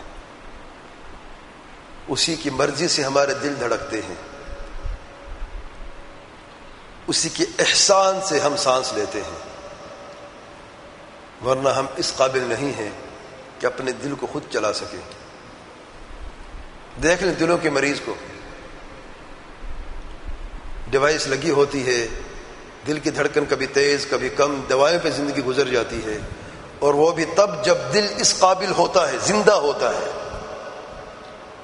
اسی کی مرضی سے ہمارے دل دھڑکتے ہیں، اسی کے احسان سے ہم سانس لیتے ہیں، ورنہ ہم اس قابل نہیں ہیں کہ اپنے دل کو خود چلا سکیں۔ دیکھ لیں دلوں کے مریض کو، ڈیوائس لگی ہوتی ہے، دل کی دھڑکن کبھی تیز کبھی کم، دوائیں پہ زندگی گزر جاتی ہے، اور وہ بھی تب جب دل اس قابل ہوتا ہے، زندہ ہوتا ہے۔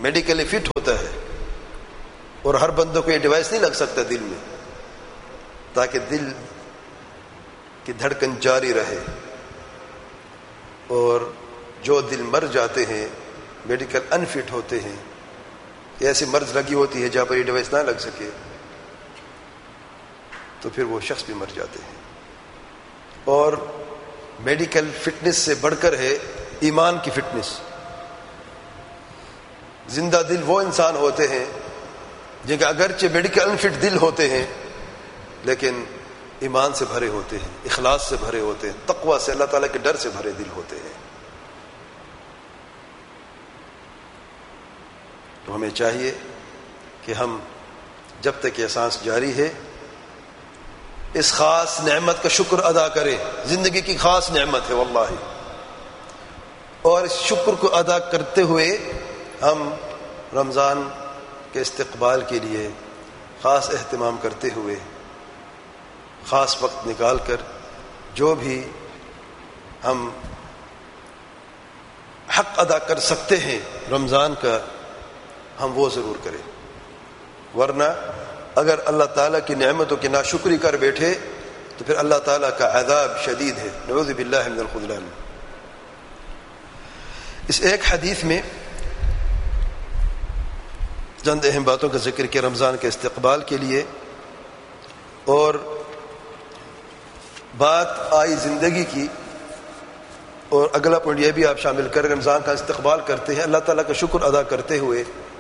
میڈیکلی فٹ ہوتا ہے، اور ہر بندوں کو یہ ڈیوائس نہیں لگ سکتا دل میں، تاکہ دل کی دھڑکن جاری رہے. اور جو دل مر جاتے ہیں، میڈیکل انفٹ ہوتے ہیں، ایسی مرض لگی ہوتی ہے جہاں پر یہ ڈیوائس نہ لگ سکے، تو پھر وہ شخص بھی مر جاتے ہیں. اور میڈیکل فٹنس سے بڑھ کر ہے ایمان کی فٹنس. زندہ دل وہ انسان ہوتے ہیں جن کے اگرچہ میڈیکل انفٹ دل ہوتے ہیں لیکن ایمان سے بھرے ہوتے ہیں، اخلاص سے بھرے ہوتے ہیں، تقوی سے، اللہ تعالیٰ کے ڈر سے بھرے دل ہوتے ہیں. تو ہمیں چاہیے کہ ہم جب تک یہ سانس جاری ہے اس خاص نعمت کا شکر ادا کریں. زندگی کی خاص نعمت ہے واللہ، اور اس شکر کو ادا کرتے ہوئے ہم رمضان کے استقبال کے لیے خاص اہتمام کرتے ہوئے خاص وقت نکال کر جو بھی ہم حق ادا کر سکتے ہیں رمضان کا، ہم وہ ضرور کریں. ورنہ اگر اللہ تعالیٰ کی نعمتوں کی ناشکری کر بیٹھے تو پھر اللہ تعالیٰ کا عذاب شدید ہے، نعوذ باللہ من الخذلان. اس ایک حدیث میں چند اہم باتوں کا ذکر کیا رمضان کے استقبال کے لیے، اور بات آئی زندگی کی، اور اگلا پوائنٹ یہ بھی آپ شامل کر رمضان کا استقبال کرتے ہیں اللہ تعالیٰ کا شکر ادا کرتے ہوئے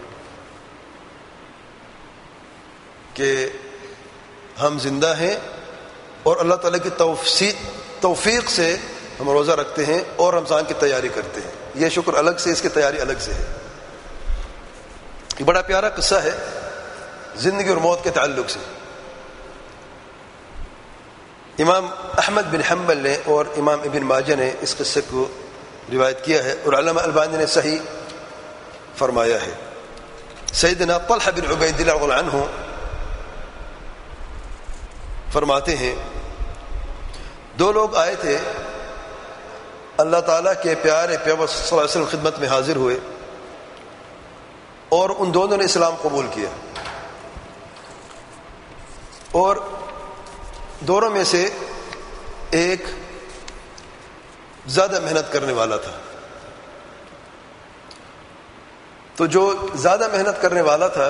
کہ ہم زندہ ہیں اور اللہ تعالیٰ کی توفیق توفیق سے ہم روزہ رکھتے ہیں اور رمضان کی تیاری کرتے ہیں. یہ شکر الگ سے، اس کی تیاری الگ سے ہے. یہ بڑا پیارا قصہ ہے زندگی اور موت کے تعلق سے. امام احمد بن حنبل نے اور امام ابن ماجہ نے اس قصے کو روایت کیا ہے، اور علامہ البانی نے صحیح فرمایا ہے. سیدنا طلحہ بن عبید اللہ رضی اللہ عنہ فرماتے ہیں دو لوگ آئے تھے، اللہ تعالیٰ کے پیارے پیغمبر صلی اللہ علیہ وسلم خدمت میں حاضر ہوئے اور ان دونوں نے اسلام قبول کیا. اور دونوں میں سے ایک زیادہ محنت کرنے والا تھا. تو جو زیادہ محنت کرنے والا تھا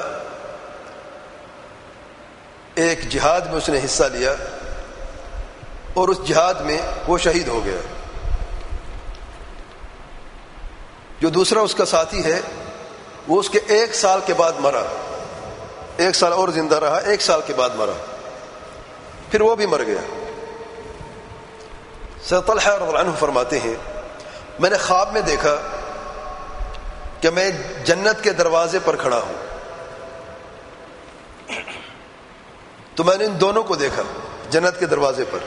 ایک جہاد میں اس نے حصہ لیا اور اس جہاد میں وہ شہید ہو گیا. جو دوسرا اس کا ساتھی ہے وہ اس کے ایک سال کے بعد مرا، ایک سال اور زندہ رہا، ایک سال کے بعد مرا، پھر وہ بھی مر گیا. سیدنا طلحہ رضی اللہ عنہ فرماتے ہیں میں نے خواب میں دیکھا کہ میں جنت کے دروازے پر کھڑا ہوں، تو میں نے ان دونوں کو دیکھا جنت کے دروازے پر.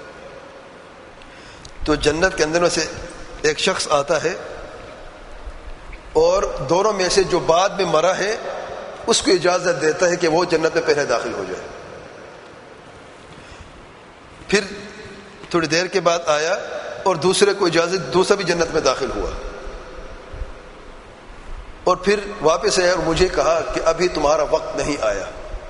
تو جنت کے اندر میں سے ایک شخص آتا ہے اور دونوں میں سے جو بعد میں مرا ہے اس کو اجازت دیتا ہے کہ وہ جنت میں پہلے داخل ہو جائے. پھر تھوڑی دیر کے بعد آیا اور دوسرے کو اجازت، دوسرا بھی جنت میں داخل ہوا، اور پھر واپس آیا اور مجھے کہا کہ ابھی تمہارا وقت نہیں آیا.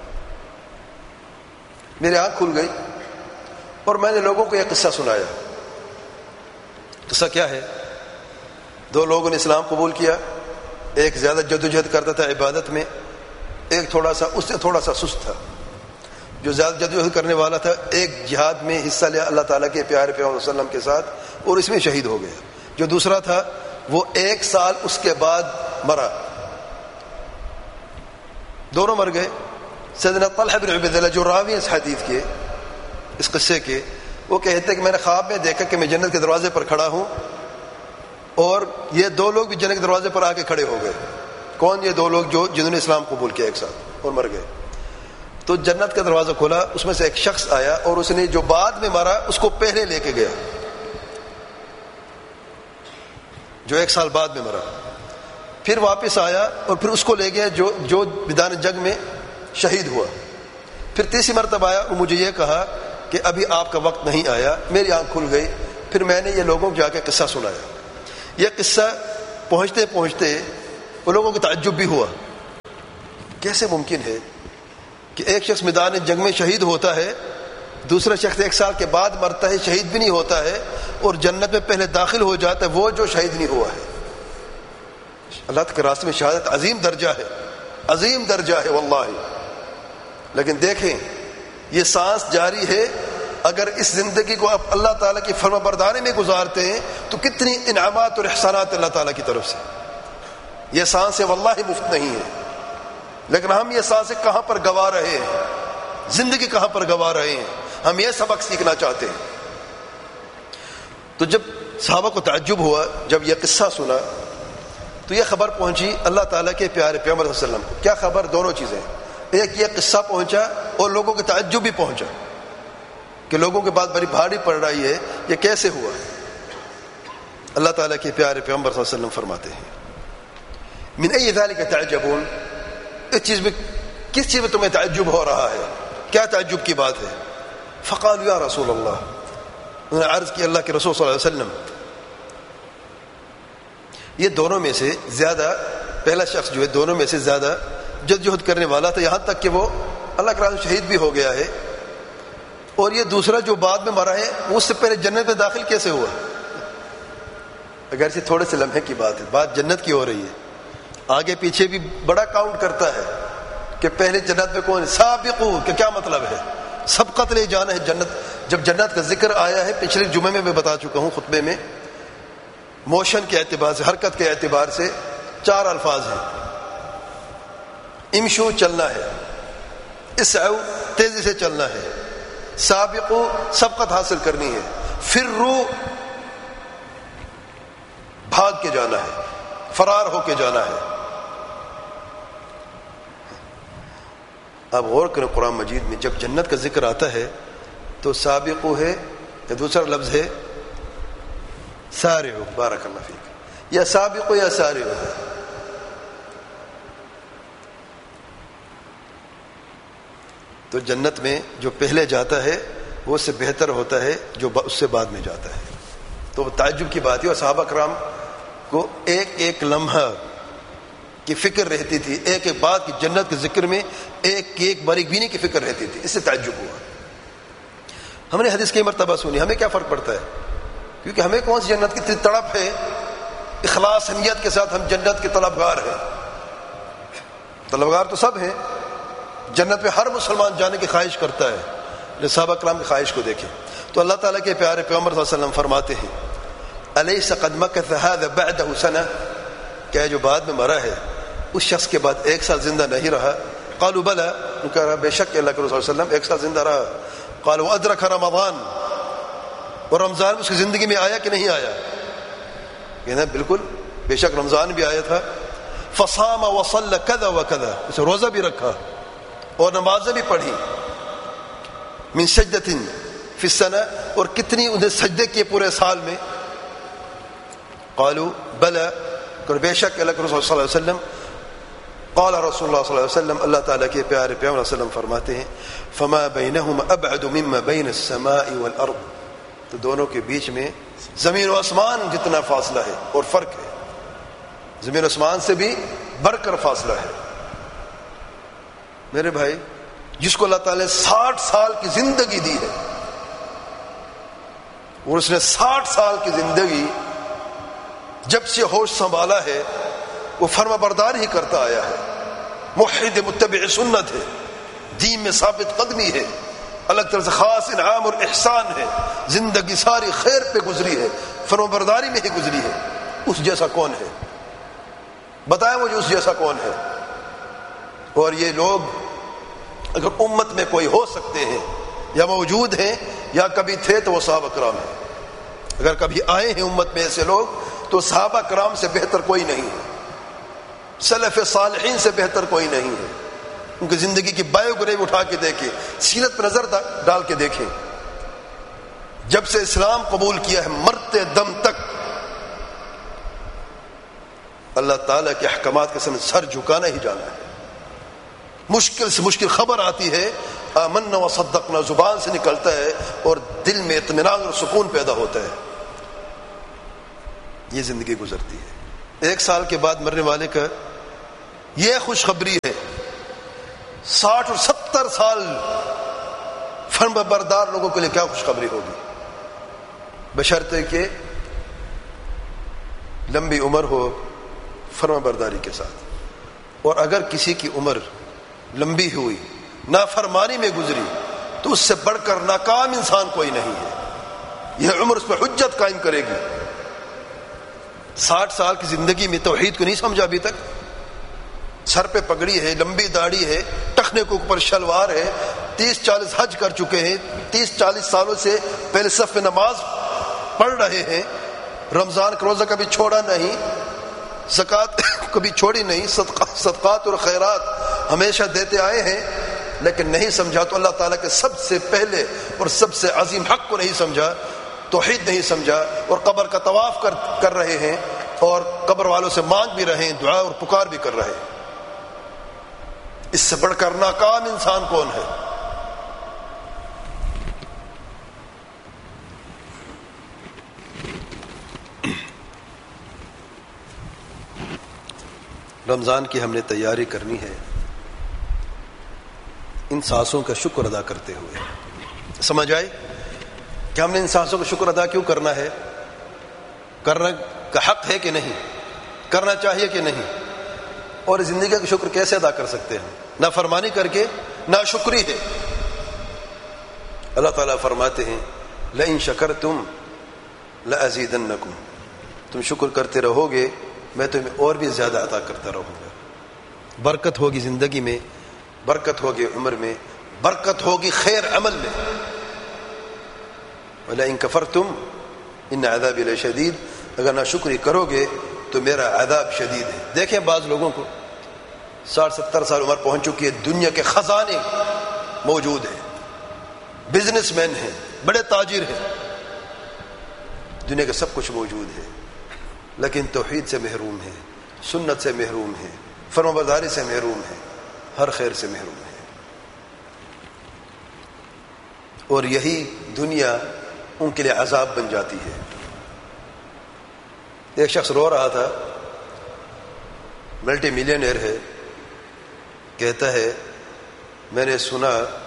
میری آنکھ کھل گئی اور میں نے لوگوں کو یہ قصہ سنایا. قصہ کیا ہے؟ دو لوگوں نے اسلام قبول کیا، ایک زیادہ جدوجہد کرتا تھا عبادت میں، ایک تھوڑا سا اس سے تھوڑا سا سست تھا. جو زیادہ جدوجہد کرنے والا تھا ایک جہاد میں حصہ لیا اللہ تعالیٰ کے پیارے پیغمبر صلی اللہ علیہ وسلم کے ساتھ اور اس میں شہید ہو گیا. جو دوسرا تھا وہ ایک سال اس کے بعد مرا، دونوں مر گئے. سیدنا طلحہ بن عبید اللہ جو راوی اس حدیث کے، اس قصے کے، وہ کہتے ہیں کہ میں نے خواب میں دیکھا کہ میں جنت کے دروازے پر کھڑا ہوں اور یہ دو لوگ بھی جنت کے دروازے پر آ کے کھڑے ہو گئے. کون؟ یہ دو لوگ جو جنہوں نے اسلام قبول کیا ایک ساتھ اور مر گئے. تو جنت کا دروازہ کھولا، اس میں سے ایک شخص آیا اور اس نے جو بعد میں مرا اس کو پہلے لے کے گیا، جو ایک سال بعد میں مرا. پھر واپس آیا اور پھر اس کو لے گیا جو جو میدان جنگ میں شہید ہوا. پھر تیسری مرتبہ آیا اور مجھے یہ کہا کہ ابھی آپ کا وقت نہیں آیا. میری آنکھ کھل گئی. پھر میں نے یہ لوگوں کو جا کے قصہ سنایا. یہ قصہ پہنچتے پہنچتے وہ لوگوں کو تعجب بھی ہوا، کیسے ممکن ہے کہ ایک شخص میدان جنگ میں شہید ہوتا ہے، دوسرا شخص ایک سال کے بعد مرتا ہے، شہید بھی نہیں ہوتا ہے، اور جنت میں پہلے داخل ہو جاتا ہے وہ جو شہید نہیں ہوا ہے۔ اللہ کے راستے میں شہادت عظیم درجہ ہے، عظیم درجہ ہے واللہ۔ لیکن دیکھیں یہ سانس جاری ہے، اگر اس زندگی کو آپ اللہ تعالیٰ کی فرما برداری میں گزارتے ہیں تو کتنی انعامات اور احسانات اللہ تعالیٰ کی طرف سے۔ یہ سانسیں واللہ مفت نہیں ہے، لیکن ہم یہ سانسیں کہاں پر گوا رہے ہیں، زندگی کہاں پر گوا رہے ہیں۔ ہم یہ سبق سیکھنا چاہتے ہیں۔ تو جب صحابہ کو تعجب ہوا، جب یہ قصہ سنا تو یہ خبر پہنچی اللہ تعالیٰ کے پیارے پیغمبر صلی اللہ علیہ وسلم کو۔ کیا خبر؟ دونوں چیزیں، ایک یہ قصہ پہنچا اور لوگوں کے تعجب بھی پہنچا کہ لوگوں کے بعد بڑی بھاری پڑ رہی ہے، یہ کیسے ہوا؟ اللہ تعالیٰ کے پیارے پیغمبر صلی اللہ علیہ وسلم فرماتے ہیں من ای ذلک تعجبون، اس چیز میں کس چیز میں تمہیں تعجب ہو رہا ہے، کیا تعجب کی بات ہے؟ فقالوا یا رسول اللہ، انہوں نے عرض کی اللہ کے رسول صلی اللہ علیہ وسلم، یہ دونوں میں سے زیادہ، پہلا شخص جو ہے دونوں میں سے زیادہ جدوجہد کرنے والا تھا، یہاں تک کہ وہ اللہ کے راستے شہید بھی ہو گیا ہے، اور یہ دوسرا جو بعد میں مرا ہے وہ اس سے پہلے جنت میں داخل کیسے ہوا؟ اگرچہ تھوڑے سے لمحے کی بات ہے، بات جنت کی ہو رہی ہے، آگے پیچھے بھی بڑا کاؤنٹ کرتا ہے کہ پہلے جنت میں کون؟ سابقو، کہ کیا مطلب ہے؟ سبقت لے جانا ہے جنت۔ جب جنت کا ذکر آیا ہے پچھلے جمعے میں میں بتا چکا ہوں خطبے میں، موشن کے اعتبار سے، حرکت کے اعتبار سے چار الفاظ ہیں۔ امشو، چلنا ہے، اسعو، تیزی سے چلنا ہے، سابقو، سبقت حاصل کرنی ہے، فرو، بھاگ کے جانا ہے، فرار ہو کے جانا ہے۔ اب غور کریں قرآن مجید میں جب جنت کا ذکر آتا ہے تو سابقو ہے یا دوسرا لفظ ہے سارعو، بارک اللہ فیک، یا سابقو یا سارعو ہے۔ تو جنت میں جو پہلے جاتا ہے وہ اس سے بہتر ہوتا ہے جو اس سے بعد میں جاتا ہے۔ تو تعجب کی بات ہے، اور صحابہ کرام کو ایک ایک لمحہ کی فکر رہتی تھی، ایک ایک بات کی جنت کے ذکر میں ایک ایک باریک بینی کی فکر رہتی تھی، اس سے تعجب ہوا۔ ہم نے حدیث کئی مرتبہ سنی، ہمیں کیا فرق پڑتا ہے؟ کیونکہ ہمیں کون سی جنت کی تڑپ ہے، اخلاص نیت کے ساتھ ہم جنت کے طلبگار ہیں۔ طلبگار تو سب ہیں، جنت میں ہر مسلمان جانے کی خواہش کرتا ہے، صحابہ کرام کی خواہش کو دیکھیں تو اللہ تعالیٰ کے پیارے پیغمبر صلی اللہ علیہ وسلم فرماتے ہیں الیس قد مکث هذا بعده سنہ، کیا جو بعد میں مرا ہے اس شخص کے بعد ایک سال زندہ نہیں رہا؟ قالوا بلا، ان کہا رہا بے شک اللہ کے رسول صلی اللہ علیہ وسلم ایک سال زندہ رہا۔ قالوا ادرک رمضان، اور رمضان اس کی زندگی میں آیا کہ نہیں آیا؟ کہنا بالکل، بے شک رمضان بھی آیا تھا۔ فصام وصلى كذا وكذا، اسے روزہ بھی رکھا اور نمازیں بھی پڑھی۔ من سجدۃ فی السنہ، اور کتنی انہیں سجدے کیے پورے سال میں؟ قالوا بلا، کہ بے شک اللہ کے رسول صلی اللہ علیہ وسلم۔ قال رسول اللہ صلی اللہ علیہ وسلم، اللہ تعالیٰ کے پیارے پیغمبر صلی اللہ علیہ وسلم فرماتے ہیں فما بینہم ابعد مما بین السماء والارض، تو دونوں کے بیچ میں زمین و آسمان جتنا فاصلہ ہے اور فرق ہے، زمین و آسمان سے بھی بڑھ کر فاصلہ ہے۔ میرے بھائی، جس کو اللہ تعالیٰ نے ساٹھ سال کی زندگی دی ہے اور اس نے ساٹھ سال کی زندگی جب سے ہوش سنبھالا ہے وہ فرما بردار ہی کرتا آیا ہے، موحد متبع سنت ہے، دین میں ثابت قدمی ہے، الگ طرح سے خاص انعام اور احسان ہے، زندگی ساری خیر پہ گزری ہے، فرما برداری میں ہی گزری ہے۔ اس جیسا کون ہے؟ بتائیں مجھے اس جیسا کون ہے؟ اور یہ لوگ اگر امت میں کوئی ہو سکتے ہیں یا موجود ہیں یا کبھی تھے تو وہ صحابہ کرام ہیں۔ اگر کبھی آئے ہیں امت میں ایسے لوگ تو صحابہ کرام سے بہتر کوئی نہیں ہے، سلف صالحین سے بہتر کوئی نہیں ہے۔ ان کی زندگی کی بایوگرافی اٹھا کے دیکھیں، سیرت پر نظر ڈال کے دیکھیں، جب سے اسلام قبول کیا ہے مرتے دم تک اللہ تعالیٰ کے احکامات کے سامنے سر جھکانا ہی جانا ہے۔ مشکل سے مشکل خبر آتی ہے، آمنا و صدقنا زبان سے نکلتا ہے اور دل میں اطمینان اور سکون پیدا ہوتا ہے۔ یہ زندگی گزرتی ہے۔ ایک سال کے بعد مرنے والے کا یہ خوشخبری ہے. ساٹھ اور ستر سال فرما بردار لوگوں کے لیے کیا خوشخبری ہوگی، بشرطے کہ لمبی عمر ہو فرما برداری کے ساتھ. اور اگر کسی کی عمر لمبی ہوئی نافرمانی میں گزری تو اس سے بڑھ کر ناکام انسان کوئی نہیں ہے. یہ عمر اس پہ حجت قائم کرے گی. ساٹھ سال کی زندگی میں توحید کو نہیں سمجھا ابھی تک، سر پہ پگڑی ہے، لمبی داڑھی ہے، ٹخنے کے اوپر شلوار ہے، تیس چالیس حج کر چکے ہیں، تیس چالیس سالوں سے پہلے صف میں نماز پڑھ رہے ہیں، رمضان کا روزہ کبھی چھوڑا نہیں، زکوٰۃ کبھی چھوڑی نہیں، صدقات اور خیرات ہمیشہ دیتے آئے ہیں، لیکن نہیں سمجھا تو اللہ تعالیٰ کے سب سے پہلے اور سب سے عظیم حق کو نہیں سمجھا، توحید نہیں سمجھا، اور قبر کا طواف کر کر رہے ہیں اور قبر والوں سے مانگ بھی رہے ہیں، دعا اور پکار بھی کر رہے ہیں. اس سے بڑھ کر ناکام انسان کون ہے؟ رمضان کی ہم نے تیاری کرنی ہے ان سانسوں کا شکر ادا کرتے ہوئے. سمجھ آئے کہ ہم نے ان سانسوں کا شکر ادا کیوں کرنا ہے؟ کرنا کا حق ہے کہ نہیں، کرنا چاہیے کہ نہیں، اور زندگی کا شکر کیسے ادا کر سکتے ہیں؟ نہ فرمانی کر کے، نہ شکری ہے. اللہ تعالیٰ فرماتے ہیں لئن شکرتم لأزیدنکم، تم شکر کرتے رہو گے میں تمہیں اور بھی زیادہ عطا کرتا رہوں گا. برکت ہوگی زندگی میں، برکت ہوگی عمر میں، برکت ہوگی خیر عمل میں. وَلَئِن كَفَرْتُمْ إِنَّ عَذَابِي لَشَدِيدٌ، اگر نہ شکری کرو گے تو میرا عذاب شدید ہے. دیکھیں بعض لوگوں کو ساٹھ ستر سال عمر پہنچ چکی ہے، دنیا کے خزانے موجود ہیں، بزنس مین ہیں، بڑے تاجر ہیں، دنیا کا سب کچھ موجود ہے، لیکن توحید سے محروم ہے، سنت سے محروم ہے، فرمانبرداری سے محروم ہے، ہر خیر سے محروم ہے. اور یہی دنیا ان کے لیے عذاب بن جاتی ہے. ایک شخص رو رہا تھا، ملٹی ملینئر ہے، کہتا ہے میں نے سنا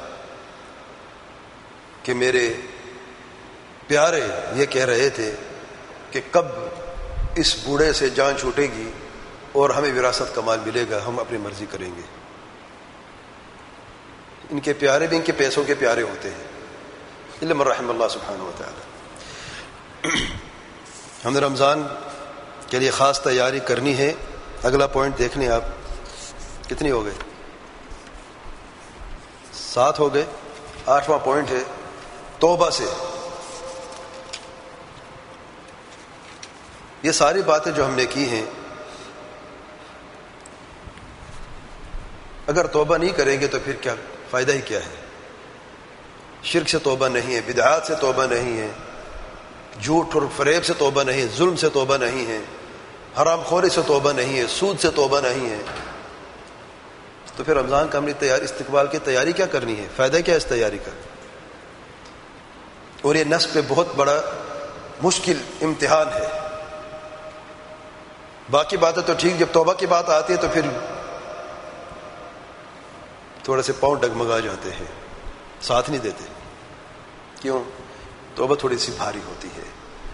کہ میرے پیارے یہ کہہ رہے تھے کہ کب اس بوڑھے سے جان چھوٹے گی اور ہمیں وراثت کا مال ملے گا، ہم اپنی مرضی کریں گے. ان کے پیارے بھی ان کے پیسوں کے پیارے ہوتے ہیں، الا من رحم اللہ سبحانہ و تعالی. ہم نے رمضان کے لیے خاص تیاری کرنی ہے. اگلا پوائنٹ دیکھ لیں آپ، کتنی ہو گئے؟ سات ہو گئے. آٹھواں پوائنٹ ہے توبہ سے. یہ ساری باتیں جو ہم نے کی ہیں، اگر توبہ نہیں کریں گے تو پھر کیا فائدہ ہی کیا ہے؟ شرک سے توبہ نہیں ہے، بدعات سے توبہ نہیں ہے، جھوٹ اور فریب سے توبہ نہیں ہے، ظلم سے توبہ نہیں ہے، حرام خوری سے توبہ نہیں ہے، سود سے توبہ نہیں ہے، تو پھر رمضان کا ہم نے تیاری استقبال کی تیاری کیا کرنی ہے؟ فائدہ کیا اس تیاری کا؟ اور یہ نفس پہ بہت بڑا مشکل امتحان ہے. باقی باتیں تو ٹھیک، جب توبہ کی بات آتی ہے تو پھر تھوڑے سے پاؤں ڈگمگا جاتے ہیں، ساتھ نہیں دیتے. کیوں؟ توبہ تھوڑی سی بھاری ہوتی ہے.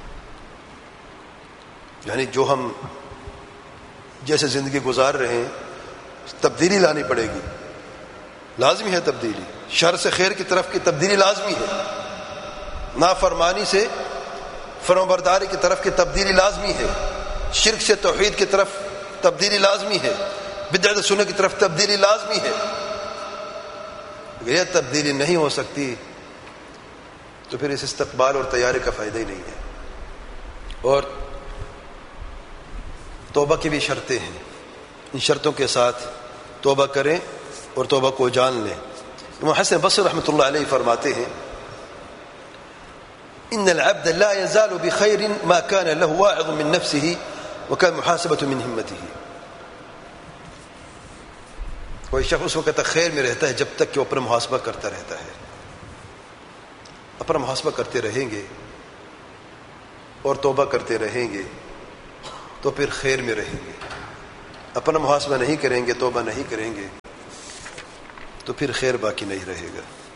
یعنی جو ہم جیسے زندگی گزار رہے ہیں تبدیلی لانی پڑے گی، لازمی ہے تبدیلی. شر سے خیر کی طرف کی تبدیلی لازمی ہے، نافرمانی سے فرمانبرداری کی طرف کی تبدیلی لازمی ہے، شرک سے توحید کی طرف تبدیلی لازمی ہے، بدعت سنت کی طرف تبدیلی لازمی ہے. اگر یہ تبدیلی نہیں ہو سکتی تو پھر اس استقبال اور تیاری کا فائدہ ہی نہیں ہے. اور توبہ کی بھی شرطیں ہیں، ان شرطوں کے ساتھ توبہ کریں اور توبہ کو جان لیں. امام حسن بصری رحمۃ اللہ علیہ فرماتے ہیں ان العبد لا يزال بخير ما كان له واعظ من نفسه وكان محاسبة من همته. کوئی شخص اس وقت خیر میں رہتا ہے جب تک کہ وہ اپنا محاسبہ کرتا رہتا ہے. اپنا محاسبہ کرتے رہیں گے اور توبہ کرتے رہیں گے تو پھر خیر میں رہیں گے. اپنا محاسبہ نہیں کریں گے، توبہ نہیں کریں گے، تو پھر خیر باقی نہیں رہے گا۔